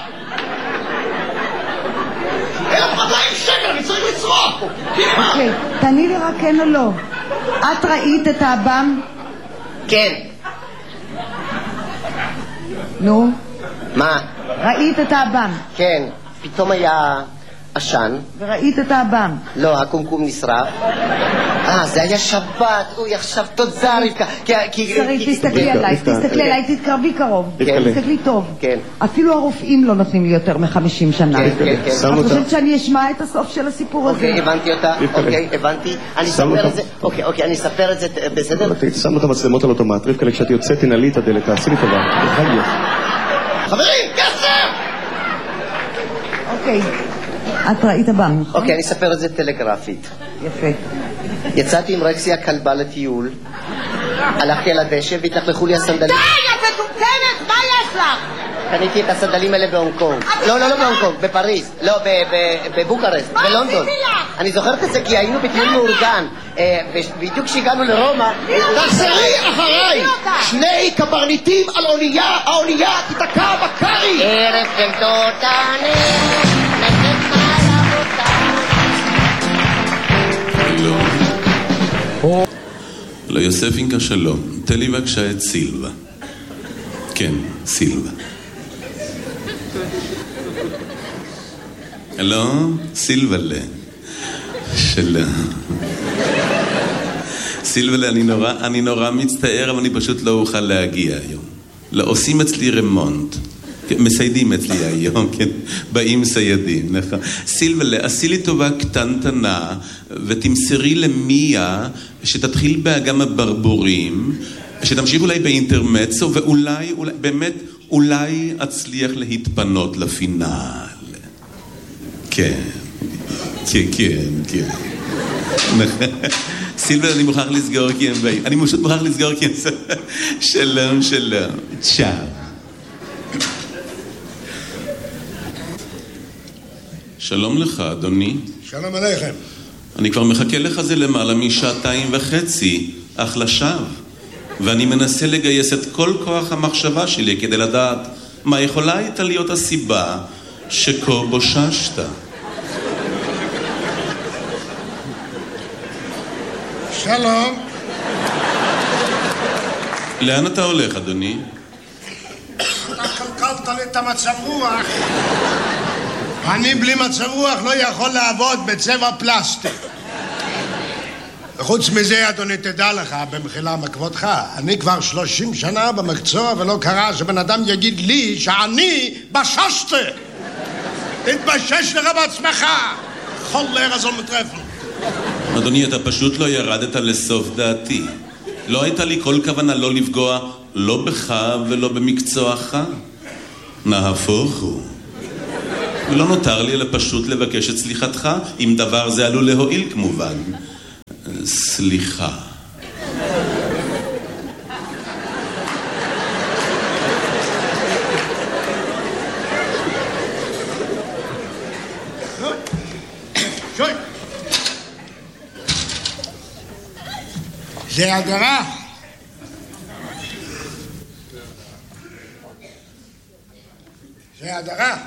אלף מאתיים שקל, אני צריך לצרוך. אוקיי, תעני לי רק כן או לא. את ראית את האב"ם? כן. נו? מה? ראית את האב"ם? כן. פתאום היה... עשן. וראית את האב"ם? לא, הקומקום נשרף. אה, זה היה שבת. אוי, עכשיו תודה רבקה. שרית, תסתכלי עליי, תסתכלי עליי, תתקרבי קרוב. תסתכלי טוב. כן. אפילו הרופאים לא נותנים לי יותר מחמישים שנה. כן, כן, כן. את חושבת שאני אשמע את הסוף של הסיפור הזה? אוקיי, הבנתי אותה. אוקיי, הבנתי. אני אספר את זה. אוקיי, אוקיי, אני אספר את זה. בסדר? שמנו את המצלמות על אוטומט. רבקה, כשאת יוצאת, תנעלי את הדלת, תעשי לי טובה. חברים, כסף! אוקיי. את ראית בם, נכון? אוקיי, אני אספר את זה טלגרפית. יפה. יצאתי עם רקסי הכלבה לטיול, הלכתי על הדשא והתלכלכו לי הסנדלים. די, את מטומטמת, מה יש לך? קניתי את הסנדלים האלה בהונג קונג. לא, לא, לא בהונג קונג, בפריז. לא, בבוקרשט, בלונדון. אני זוכרת את זה כי היינו בטיול מאורגן. בדיוק כשהגענו לרומא... תחזרי אחריי! שני קברניטים על אונייה, האונייה תתקע בקרי! ערב של תותני לא, יוסף אינקה שלום, תן לי בבקשה את סילבה. כן, סילבה. הלו, סילבלה. שלום. סילבלה, אני נורא, אני נורא מצטער, אבל אני פשוט לא אוכל להגיע היום. לא, עושים אצלי רמונט. מסיידים אצלי היום, כן, באים סיידים, נכון. סילבלה, עשי לי טובה קטנטנה, ותמסרי למיה שתתחיל באגם הברבורים, שתמשיך אולי באינטרמצו, ואולי, אולי, באמת, אולי אצליח להתפנות לפינל. כן, כן, כן, כן. סילבלה, אני מוכרח לסגור כי הם באים. אני פשוט מוכרח לסגור כי הם... שלום, שלום. צ'או. שלום לך, אדוני. שלום עליכם. אני כבר מחכה לך זה למעלה משעתיים וחצי, אך לשווא. ואני מנסה לגייס את כל כוח המחשבה שלי כדי לדעת מה יכולה הייתה להיות הסיבה שכה בוששת. שלום. לאן אתה הולך, אדוני? אתה קלקלת לי את המצב רוח. אני בלי מצב רוח לא יכול לעבוד בצבע פלסטיק. וחוץ מזה, אדוני, תדע לך, במחילה מכבודך, אני כבר שלושים שנה במקצוע ולא קרה שבן אדם יגיד לי שאני בששתי. תתבשש לך בעצמך, חולר הזו מטרפן. אדוני, אתה פשוט לא ירדת לסוף דעתי. לא הייתה לי כל כוונה לא לפגוע, לא בך ולא במקצועך. נהפוך הוא. ולא נותר לי אלא פשוט לבקש את סליחתך, אם דבר זה עלול להועיל כמובן. סליחה. שוי. זה הדרה. זה הדרה.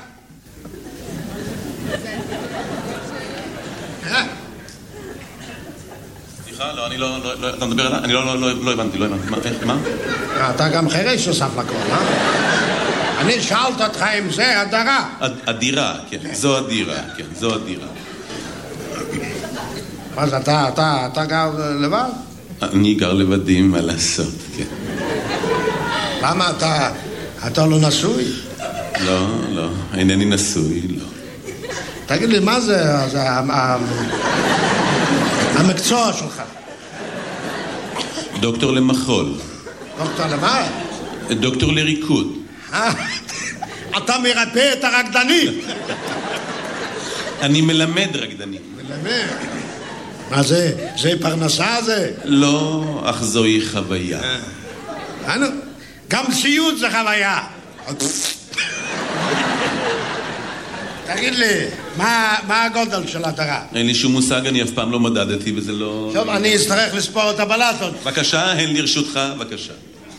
סליחה, לא, אני לא, לא, אתה מדבר עליי? אני לא, לא, לא, לא הבנתי, לא הבנתי. מה? מה? אתה גם חירש נוסף לכל, אה? אני שאלת אותך אם זה הדרה. הדירה, כן, זו הדירה, כן, זו הדירה. אז אתה, אתה, אתה גר לבד? אני גר לבדי, מה לעשות, כן. למה אתה, אתה לא נשוי? לא, לא, אינני נשוי, לא. תגיד לי, מה זה, זה המקצוע שלך? דוקטור למחול. דוקטור למה? דוקטור לריקוד. אתה מרפא את הרקדנים. אני מלמד רקדנים. מלמד? מה זה? זה פרנסה זה? לא, אך זוהי חוויה. גם סיוט זה חוויה. תגיד לי, מה הגודל של הדרה? אין לי שום מושג, אני אף פעם לא מדדתי וזה לא... טוב, אני אצטרך לספור את הבלטות. בבקשה, הן לרשותך, בבקשה.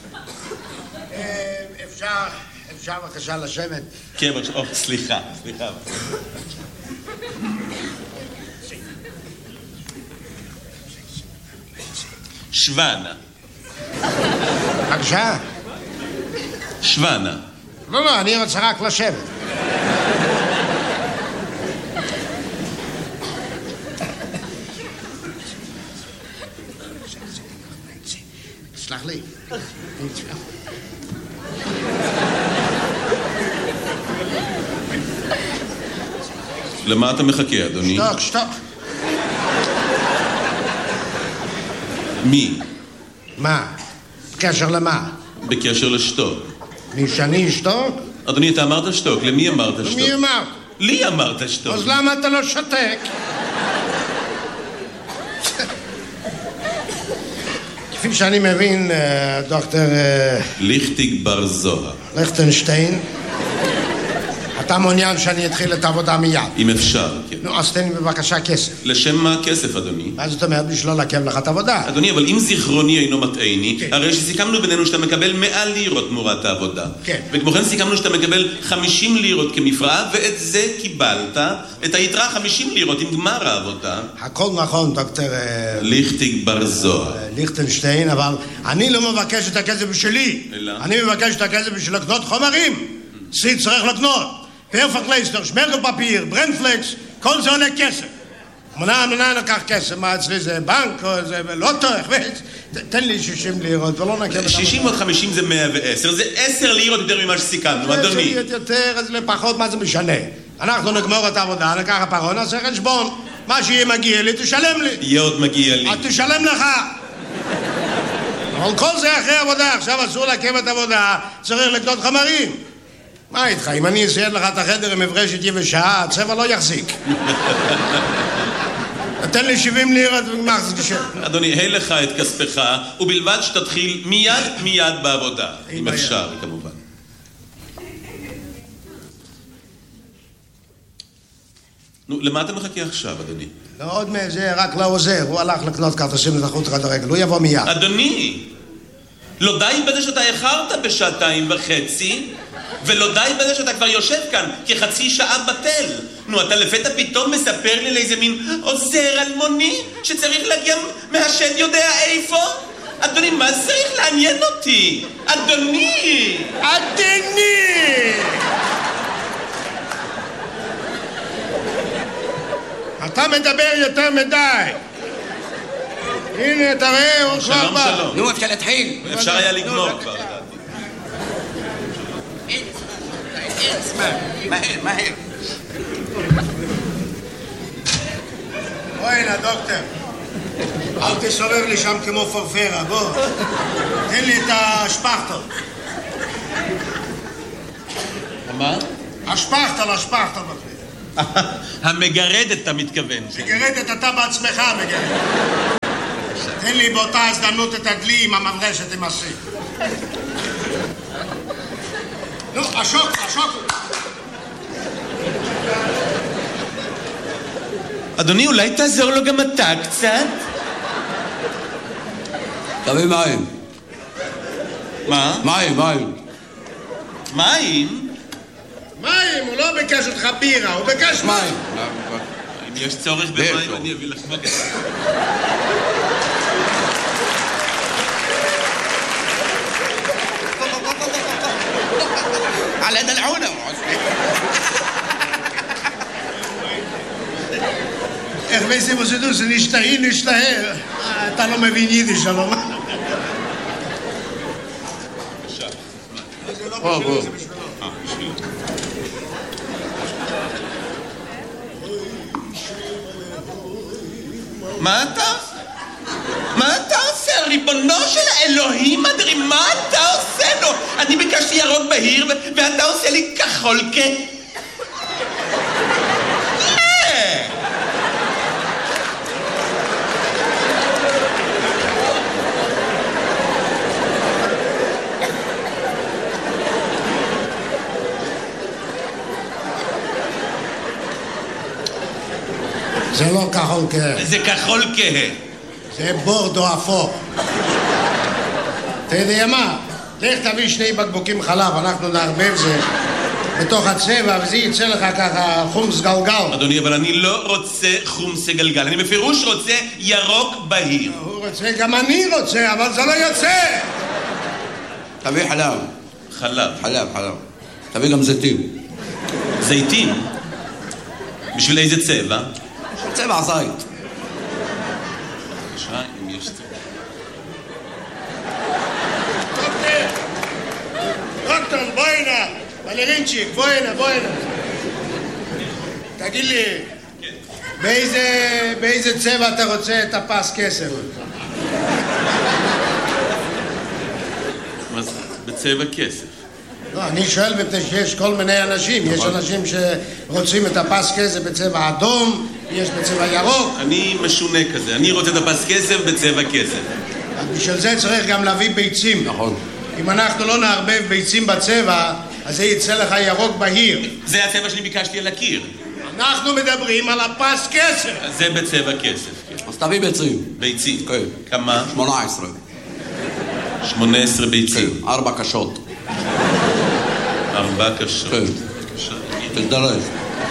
אפשר, אפשר בבקשה לשבת? כן, בבקשה, או, סליחה, סליחה. שוונה. בבקשה? שוונה. לא, לא, אני רוצה רק לשבת. סלח לי. למה אתה מחכה, אדוני? שתוק, שתוק. מי? מה? בקשר למה? בקשר לשתוק. מי שאני אשתוק? אדוני, אתה אמרת שתוק, למי אמרת שתוק? למי אמרת? לי אמרת שתוק. אז למה אתה לא שותק? כפי שאני מבין, דוקטור... ליכטיג בר זוהר. ליכטנשטיין, אתה מעוניין שאני אתחיל את העבודה מיד. אם אפשר, כן. נו, אז תן לי בבקשה כסף. לשם מה כסף, אדוני? מה זאת אומרת? בשביל לא לעכב לך את העבודה. אדוני, אבל אם זיכרוני אינו מטעני, כן. הרי שסיכמנו בינינו שאתה מקבל מאה לירות תמורת העבודה. כן. וכמו כן סיכמנו שאתה מקבל חמישים לירות כמפרעה, ואת זה קיבלת, את היתרה חמישים לירות עם גמר העבודה. הכל נכון, דוקטור... ליכטיג בר זוהר. ליכטנשטיין, אבל אני לא מבקש את הכסף בשבילי. אלא? אני מבקש את הכסף בשביל לקנות חומרים. סי צריך לקנות. פרפקלייסטר, שמרגל פפיר, ברנדפלקס, כל זה עולה כסף. מנה, מנה לקח כסף, מה אצלי זה בנק או זה לוטו, תן לי שישים לירות ולא נקב... שישים עוד חמישים זה מאה ועשר, זה עשר לירות יותר ממה שסיכמנו, אדוני. זה יותר, אז לפחות מה זה משנה? אנחנו נגמור את העבודה, נקח הפרון, נעשה חשבון. מה שיהיה מגיע לי, תשלם לי. יהיה עוד מגיע לי. תשלם לך. אבל כל זה אחרי עבודה, עכשיו אסור לעכב את העבודה, צריך לקנות חומרים. מה איתך? אם אני אסייד לך את החדר עם מברשת יבשה, הצבע לא יחזיק. תן לי שבעים לירות ומחזיק שם. אדוני, היי לך את כספך, ובלבד שתתחיל מיד מיד בעבודה. אם אפשר, כמובן. נו, למה אתה מחכה עכשיו, אדוני? לא עוד מזה, רק לעוזר. הוא הלך לקנות כרטיסים לתחרות רד הרגל. הוא יבוא מיד. אדוני, לא די בזה שאתה איחרת בשעתיים וחצי, ולא די בזה שאתה כבר יושב כאן כחצי שעה בטל. נו, אתה לפתע פתאום מספר לי לאיזה מין עוזר אלמוני שצריך להגיע מהשד יודע איפה? אדוני, מה צריך לעניין אותי? אדוני! אדוני! אתה מדבר יותר מדי. הנה, תראה, הוא כבר בא. שלום, שלום. נו, אפשר להתחיל. אפשר היה לגמור כבר, לדעתי. מהר, מהר. בואי הנה, דוקטור. אל תסובב לי שם כמו פרפרה, בוא. תן לי את השפכטל. מה? השפכטל, השפכטל. המגרדת אתה מתכוון. מגרדת אתה בעצמך, מגרדת. תן לי באותה הזדמנות את הדלי עם המברשת עם הסי. נו, השוק, השוק. אדוני, אולי תעזור לו גם אתה קצת? תביא מים. מה? מים, מים. מים? מים, הוא לא ביקש אותך בירה, הוא ביקש מים. אם יש צורך במים, אני אביא לך מגע. على دلعونه איך וייסי מוסדו, זה נשתהי, נשתהה. אתה לא מבין יידיש, שלום. בוא, בוא. מה אתה? מה אתה עושה? ריבונו של האלוהים אדרי, מה אתה עושה לו? אני ביקשתי ירוק בהיר ואתה עושה לי כחול כ... זה לא כחול כהה. זה כחול כהה. זה בורדו אפור. אתה יודע מה? לך תביא שני בקבוקים חלב, אנחנו נערבב זה בתוך הצבע וזה יצא לך ככה חומס גלגל. אדוני, אבל אני לא רוצה חומס גלגל, אני בפירוש רוצה ירוק בהיר. הוא רוצה, גם אני רוצה, אבל זה לא יוצא. תביא חלב. חלב. חלב, חלב. תביא גם זיתים. זיתים? בשביל איזה צבע? צבע זית. בבקשה, אם יש צבע. דוקטור, בוא הנה. בלרינצ'יק, בוא הנה, בוא הנה. תגיד לי, באיזה, באיזה צבע אתה רוצה את הפס כסף? מה זה? בצבע כסף. לא, אני שואל מפני שיש כל מיני אנשים. יש אנשים שרוצים את הפס כסף בצבע אדום, יש בצבע ירוק. אני משונה כזה, אני רוצה את הפס כסף בצבע כסף. בשביל זה צריך גם להביא ביצים. נכון. אם אנחנו לא נערבב ביצים בצבע, אז זה יצא לך ירוק בהיר. זה הצבע שאני ביקשתי על הקיר. אנחנו מדברים על הפס כסף. זה בצבע כסף. אז תביא ביצים. ביצים. כן. כמה? שמונה עשרה. שמונה עשרה ביצים. ארבע קשות. ארבע קשות. כן. תתדרש.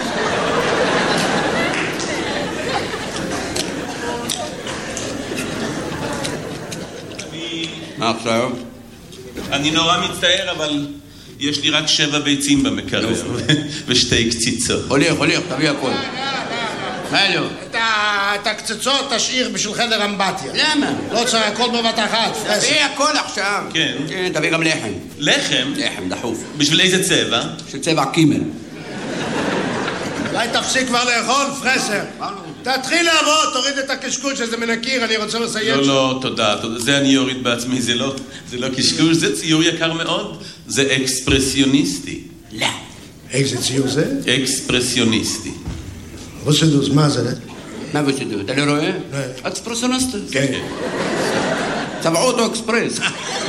מה עכשיו? אני נורא מצטער, אבל יש לי רק שבע ביצים במקרר ושתי קציצות. הוליך, הוליך, תביא הכל. מה לא? את הקצצות תשאיר בשביל חדר אמבטיה. למה? לא צריך הכל בבת אחת. תביא הכל עכשיו. כן. כן, תביא גם לחם. לחם? לחם, דחוף. בשביל איזה צבע? של צבע קימל. אולי תפסיק כבר לאכול, פרסר. תתחיל לעבוד, תוריד את הקשקוש שזה מן הקיר, אני רוצה לסיים לא, שם. לא, תודה, תודה. זה אני אוריד בעצמי, זה לא, זה לא קשקוש, זה ציור יקר מאוד. זה אקספרסיוניסטי. לא. איזה ציור זה? אקספרסיוניסטי. רוסדוס, מה זה? מה ושדו? אתה לא רואה? לא. אקספרסיוניסט. כן. צבעו אותו אקספרס.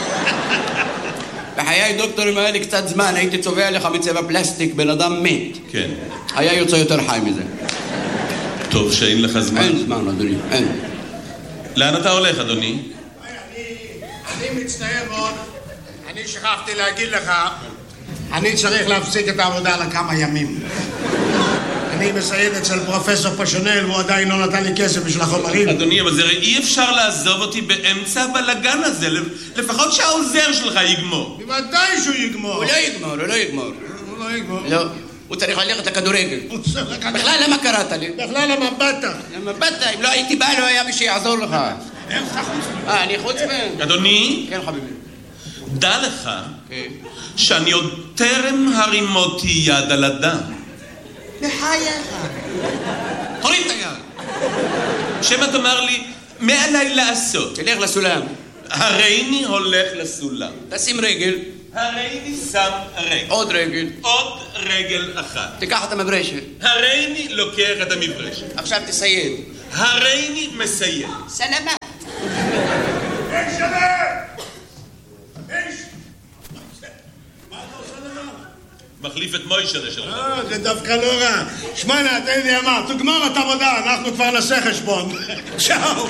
בחיי דוקטורים היה לי קצת זמן, הייתי צובע לך מצבע פלסטיק, בן אדם מת. כן. היה יוצא יותר חי מזה. טוב שאין לך זמן. אין זמן, אדוני, אין. לאן אתה הולך, אדוני? אני מצטער מאוד, אני שכחתי להגיד לך, אני צריך להפסיק את העבודה לכמה ימים. אני מסייד אצל פרופסור פשונל, והוא עדיין לא נתן לי כסף בשביל החומרים. אדוני, אבל זה אי אפשר לעזוב אותי באמצע הבלגן הזה, לפחות שהעוזר שלך יגמור. בוודאי שהוא יגמור. הוא לא יגמור, הוא לא יגמור. הוא לא יגמור. לא, הוא צריך ללכת לכדורגל. הוא צריך לקחת... בכלל למה קראת לי? בכלל למה באת? למה באת? אם לא הייתי בא, לא היה מי שיעזור לך. אה, אני חוצפן. אדוני? כן, חביבי. דע לך שאני עוד טרם הרימותי יד על אדם. בחייך. תוריד את היד. שמא תאמר לי, מה עליי לעשות? תלך לסולם. הריני הולך לסולם. תשים רגל. הריני שם רגל. עוד רגל. עוד רגל אחת. תיקח את המברשת. הריני לוקח את המברשת. עכשיו תסייד. הריני מסיים. סלמה. איך שווה? איך? מה אתה עושה דבר? מחליף את מוישה שלך. אה, זה דווקא לא רע. שמונה, תן לי אמר, תגמור את עבודה, אנחנו כבר נעשה חשבון. צ'או.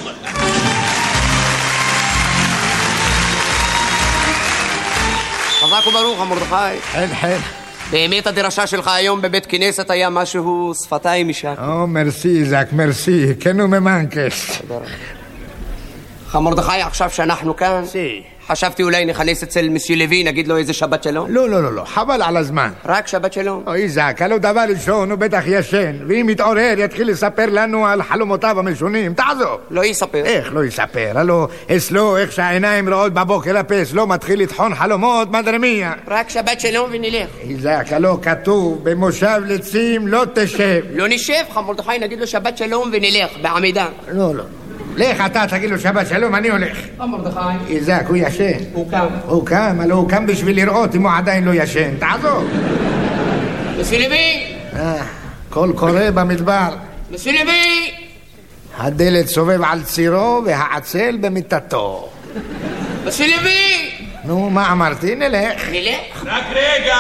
חזק וברוך, מרדכי. חן חן. באמת הדרשה שלך היום בבית כנסת היה משהו שפתיים משק. או, מרסי, זק, מרסי. כן וממנקס. מרדכי, עכשיו שאנחנו כאן, סי. חשבתי אולי נכנס אצל מסי לוי, נגיד לו איזה שבת שלום. לא, לא, לא, לא, חבל על הזמן. רק שבת שלום. אוי זק, הלא דבר ראשון הוא בטח ישן, ואם יתעורר יתחיל לספר לנו על חלומותיו המשונים, תעזוב. לא יספר. איך לא יספר? הלא, אצלו, איך שהעיניים רעות בבוקר הפס, לא מתחיל לטחון חלומות, מדרמיה. רק שבת שלום ונלך. אוי זק, הלא כתוב, במושב לצים לא תשב. לא נשב, מרדכי, נגיד לו שבת שלום ונלך, בעמידה. לא, לא. לך אתה תגיד לו שבת שלום, אני הולך. מרדכי. איזק, הוא ישן. הוא קם. הוא קם, הלא הוא קם בשביל לראות אם הוא עדיין לא ישן. תעזוב. מסי לוי! אה, קול קורא במדבר. מסי לוי! הדלת סובב על צירו והעצל במיטתו. מסי לוי! נו, מה אמרתי? נלך. נלך? רק רגע!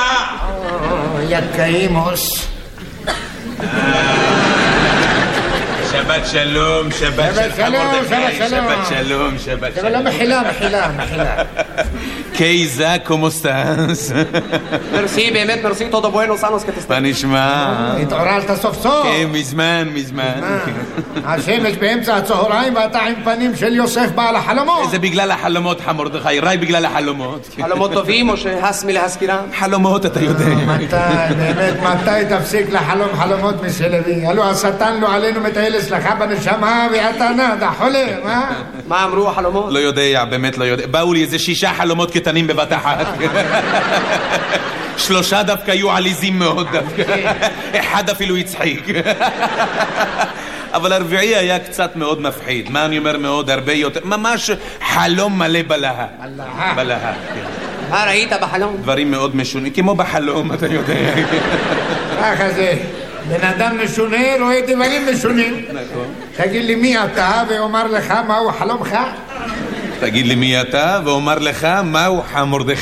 יקאימוס. שבת שלום, שבת שלום, שבת שלום. שבת שלום, שבת שלום. לא, מחילה, מחילה, מחילה. קייזה, כמו סטאנס? מרסי, באמת מרסי, תודה בואנוס אנוס כתסתר. מה נשמע? התעוררת סוף סוף. כן, מזמן, מזמן. השמש באמצע הצהריים ואתה עם פנים של יוסף בעל החלומות. זה בגלל החלומות, מרדכי, רק בגלל החלומות. חלומות טובים או שהס מלהזכירם? חלומות, אתה יודע. מתי, באמת, מתי תפסיק לחלום חלומות מסלוי? הלוא השטן לא עלינו מטייל אצלך בנשמה ואתה נדה, חולם, אה? מה אמרו החלומות? לא יודע, באמת לא יודע. באו לי איזה שישה חלומות קטנים בבת אחת. שלושה דווקא היו עליזים מאוד דווקא. אחד אפילו הצחיק. אבל הרביעי היה קצת מאוד מפחיד. מה אני אומר מאוד? הרבה יותר. ממש חלום מלא בלהה. בלהה. מה ראית בחלום? דברים מאוד משונים. כמו בחלום, אתה יודע. ככה זה. בן אדם משונה רואה דברים משונים. נכון. תגיד לי מי אתה ואומר לך מהו חלומך? תגיד לי מי אתה ואומר לך מהו מרדכי.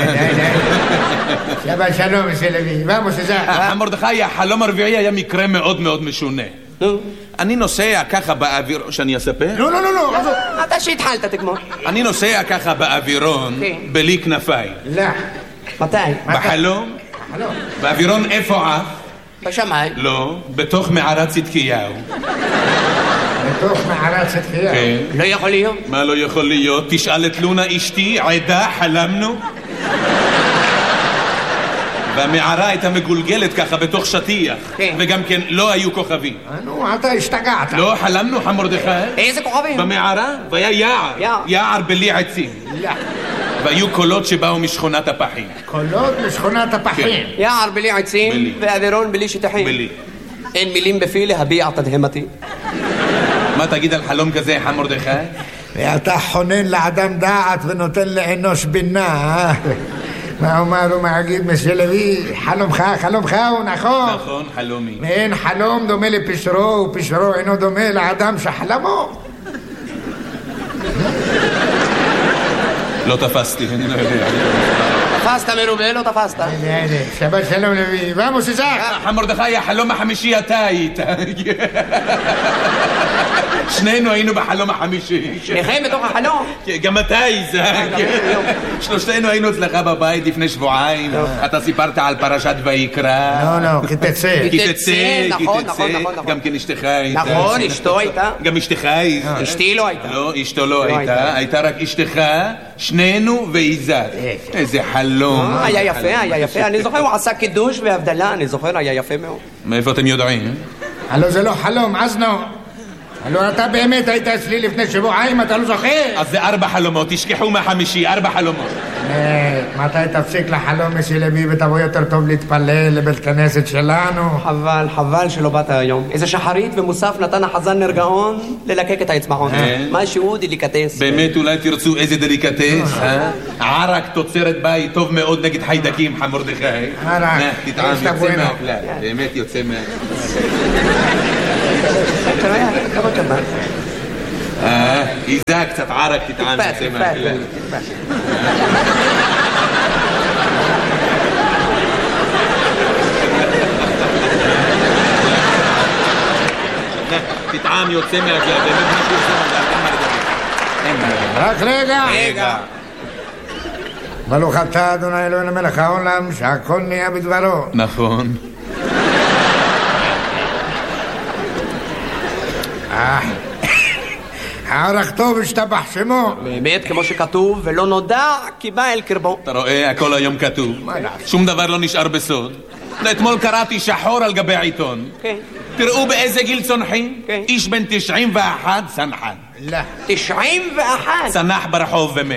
שבת שלום מסלוי. ואמוס איזה? מרדכי, החלום הרביעי היה מקרה מאוד מאוד משונה. אני נוסע ככה באוויר... שאני אספר? לא, לא, לא, לא. אתה שהתחלת תגמור. אני נוסע ככה באווירון בלי כנפיים. לא. מתי? בחלום? באווירון איפה עף? בשמיים. לא, בתוך מערת צדקיהו. בתוך מערת צדקיהו? כן. לא יכול להיות. מה לא יכול להיות? תשאל את לונה אשתי, עדה, חלמנו. והמערה הייתה מגולגלת ככה בתוך שטיח. כן. וגם כן לא היו כוכבים. נו, אתה השתגעת. לא, חלמנו, מרדכי. איזה כוכבים? במערה, והיה יער. יער. יער בלי עצים. לא. והיו קולות שבאו משכונת הפחים. קולות משכונת הפחים. יער בלי עצים בלי. ואווירון בלי שטחים. בלי. אין מילים בפי להביע תדהמתי. מה תגיד על חלום כזה, מרדכי? ואתה חונן לאדם דעת ונותן לאנוש בינה. מה אומר ומגיד מסלוי? חלומך, חלומך הוא נכון. נכון, חלומי. ואין חלום דומה לפשרו, ופשרו אינו דומה לאדם שחלמו. לא תפסתי, אני לא יודע. תפסת מרובה, לא תפסת. הנה, הנה, שבת שלום לוי. ואמוס איזק. מרדכי, החלום החמישי אתה היית. שנינו היינו בחלום החמישי. שניכם בתוך החלום? גם אתה, איזק. שלושתנו היינו אצלך בבית לפני שבועיים. אתה סיפרת על פרשת ויקרא. לא, לא, כי תצא. כי תצא, כי נכון, תצא. נכון, נכון. גם כן אשתך הייתה. נכון, אשתו הייתה. גם אשתך הייתה. אשתי לא הייתה. לא, אשתו לא הייתה. הייתה רק אשתך, שנינו ואיזק. איזה חלום. היה יפה, היה יפה. אני זוכר, הוא עשה קידוש והבדלה, אני זוכר, היה יפה מאוד. מאיפה אתם יודעים? הלו זה לא חלום, אז נו. הלוא אתה באמת היית אצלי לפני שבועיים, אתה לא זוכר? אז זה ארבע חלומות, תשכחו מהחמישי, ארבע חלומות. מתי תפסיק לחלום מסי לוי ותבוא יותר טוב להתפלל לבית כנסת שלנו? חבל, חבל שלא באת היום. איזה שחרית ומוסף נתן החזן נרגעון ללקק את האצבעות. משהו דליקטס. באמת אולי תרצו איזה דליקטס, אה? ערק תוצרת בית, טוב מאוד נגד חיידקים, חמורדכי. ערק, תטעם, יוצא מהכלל, באמת יוצא מהכלל. אה, איזה קצת ערק תטעם, יוצא מהכלל. תטעם יוצא מהכלל, באמת משהו יוצא מהכלל. רק רגע. רגע. ברוך אתה אדוני אלוהינו מלך העולם שהכל נהיה בדברו. נכון. הערך טוב השתבח שמו. באמת כמו שכתוב ולא נודע כי בא אל קרבו. אתה רואה הכל היום כתוב, שום דבר לא נשאר בסוד. אתמול קראתי שחור על גבי העיתון. תראו באיזה גיל צונחים. איש בן תשעים ואחת צנחן. לא. תשעים ואחת? צנח ברחוב ומת.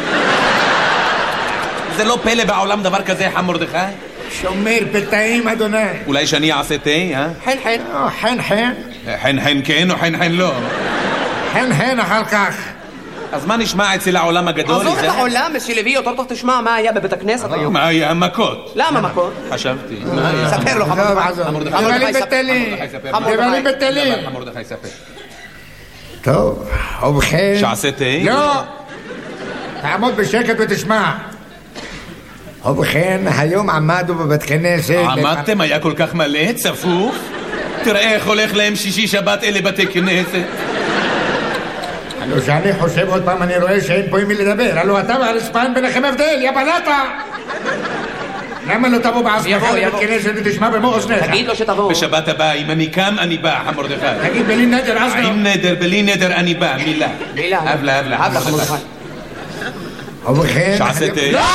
זה לא פלא בעולם דבר כזה, חמורדכי? שומר פתאים אדוני. אולי שאני אעשה תה, אה? חן חן. חן חן. חן חן כן או חן חן לא? חן חן אחר כך. אז מה נשמע אצל העולם הגדול? עזוב את העולם, מסי לוי, יותר טוב תשמע מה היה בבית הכנסת היום. מה היה? מכות. למה מכות? חשבתי. ספר לו, חמורדכי. דברים בטלים. דברים בטלים. חמורדכי ספר. טוב, ובכן... שעשה תה? לא! תעמוד בשקט ותשמע. ובכן, היום עמדו בבית כנסת... עמדתם? היה כל כך מלא? צפוף? תראה איך הולך להם שישי שבת אלה בתי כנסת. הלוא שאני חושב עוד פעם, אני רואה שאין פה עם מי לדבר. הלוא אתה והרצפה אין ביניכם הבדל, יא בלטה! למה לא תבוא בעצמך לבית כנסת ותשמע במו אוזניך? תגיד לו שתבוא. בשבת הבאה, אם אני קם, אני בא, חמורדכי. תגיד, בלי נדר, אז לא. עם נדר, בלי נדר, אני בא, מילה. מילה. אבלה, אבלה. אבלה, חמורדכי. ובכן... שעשה תה? לא!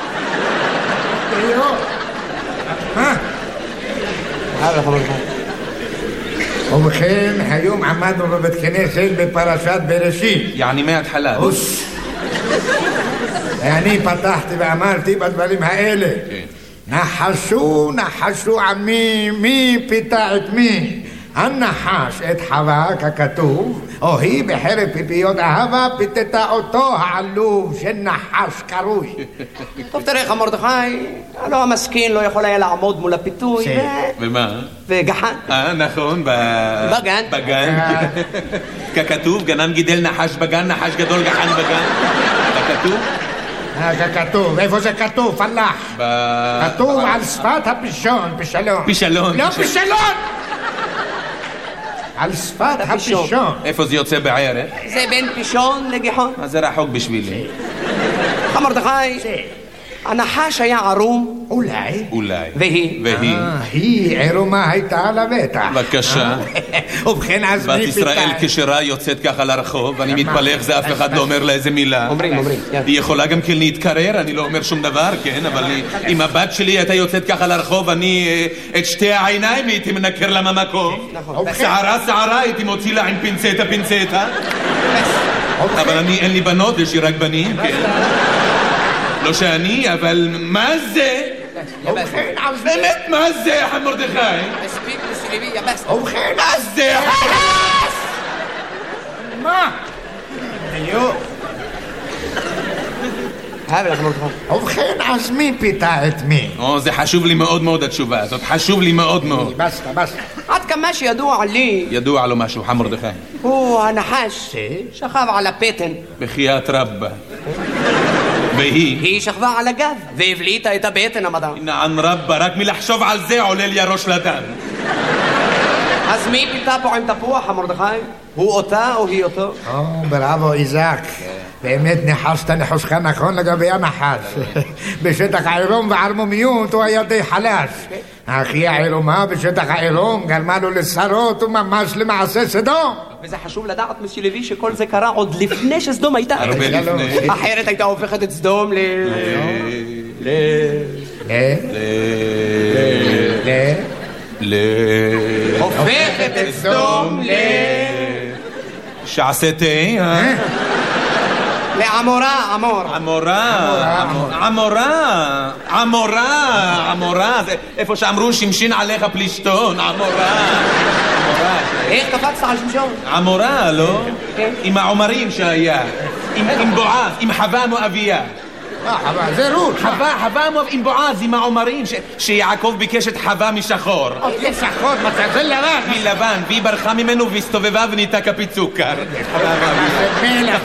מה? אבלה, חמורדכי. ובכן, היום עמדנו בבית כנסת בפרשת בראשית. יעני מההתחלה. ואני פתחתי ואמרתי בדברים האלה. נחשו, נחשו עמי, מי פיתה את מי? הנחש את חווה ככתוב, או היא בחרב פיפיות אהבה פיתתה אותו העלוב של נחש קרוי. טוב תראה חמורדכי, הלא המסכין לא יכול היה לעמוד מול הפיתוי ומה? וגחן. אה נכון, בגן. בגן. ככתוב, גנן גידל נחש בגן, נחש גדול גחן בגן. ככתוב? ככתוב, איפה זה כתוב? פלח. כתוב על שפת הפישון, פישלון. פישלון. לא פישלון! על שפת הפישון. איפה זה יוצא בערך? זה בין פישון לגיחון. אז זה רחוק בשבילי. חמורדכי, הנחש היה ערום. אולי. אולי. והיא? והיא. היא עירומה הייתה לבטח. בבקשה. ובכן אז מי בת ישראל כשרה יוצאת ככה לרחוב, ואני מתפלא איך זה אף אחד לא אומר לה איזה מילה. אומרים, אומרים. היא יכולה גם כן להתקרר, אני לא אומר שום דבר, כן, אבל אם הבת שלי הייתה יוצאת ככה לרחוב, אני את שתי העיניים הייתי מנקר לה מהמקום. שערה שערה הייתי מוציא לה עם פינצטה פינצטה. אבל אני, אין לי בנות, יש לי רק בנים, כן. לא שאני, אבל מה זה? באמת, מה זה, חמורדכי? מספיק מסי לוי, יבס. ובכן, מה זה? מה? היו. אבלה, חמורדכי. ובכן, אז מי פיתה את מי? או, זה חשוב לי מאוד מאוד התשובה הזאת, חשוב לי מאוד מאוד. בסטה, בסטה. עד כמה שידוע לי, ידוע לו משהו, חמורדכי. הוא הנחש שכב על הפטן. בחיית רבה. והיא? היא שכבה על הגב והבליטה את הבטן המדע. נען רבה, רק מלחשוב על זה עולה לי הראש לדם. אז מי פיתה פה עם תפוח, חמורדכי? הוא אותה או היא אותו? או, בראבו, איזק. באמת ניחשת ניחושך נכון לגבי הנחש. בשטח העירום וערמומיות הוא היה די חלש. אך היא העירומה בשטח העירום גרמה לו לשרות וממש למעשה סדום. וזה חשוב לדעת, מסי לוי, שכל זה קרה עוד לפני שסדום הייתה. הרבה לפני. אחרת הייתה הופכת את סדום ל... ל... ל... ל... ל... הופכת את סדום ל... שעשה תה, אה? לעמורה, עמור. עמורה, עמורה, עמורה, עמורה, זה איפה שאמרו שמשין עליך פלישתון, עמורה. איך קפצת על שמשון? עמורה, לא? עם העומרים שהיה, עם בועז, עם חווה מואביה. אה, חווה, זה רות. חווה, חווה מואב, עם בועז, עם העומרים, שיעקב ביקש את חווה משחור. זה שחור, זה לבן. מלבן, והיא ברחה ממנו והסתובבה ונהייתה כפית סוכר. מלך.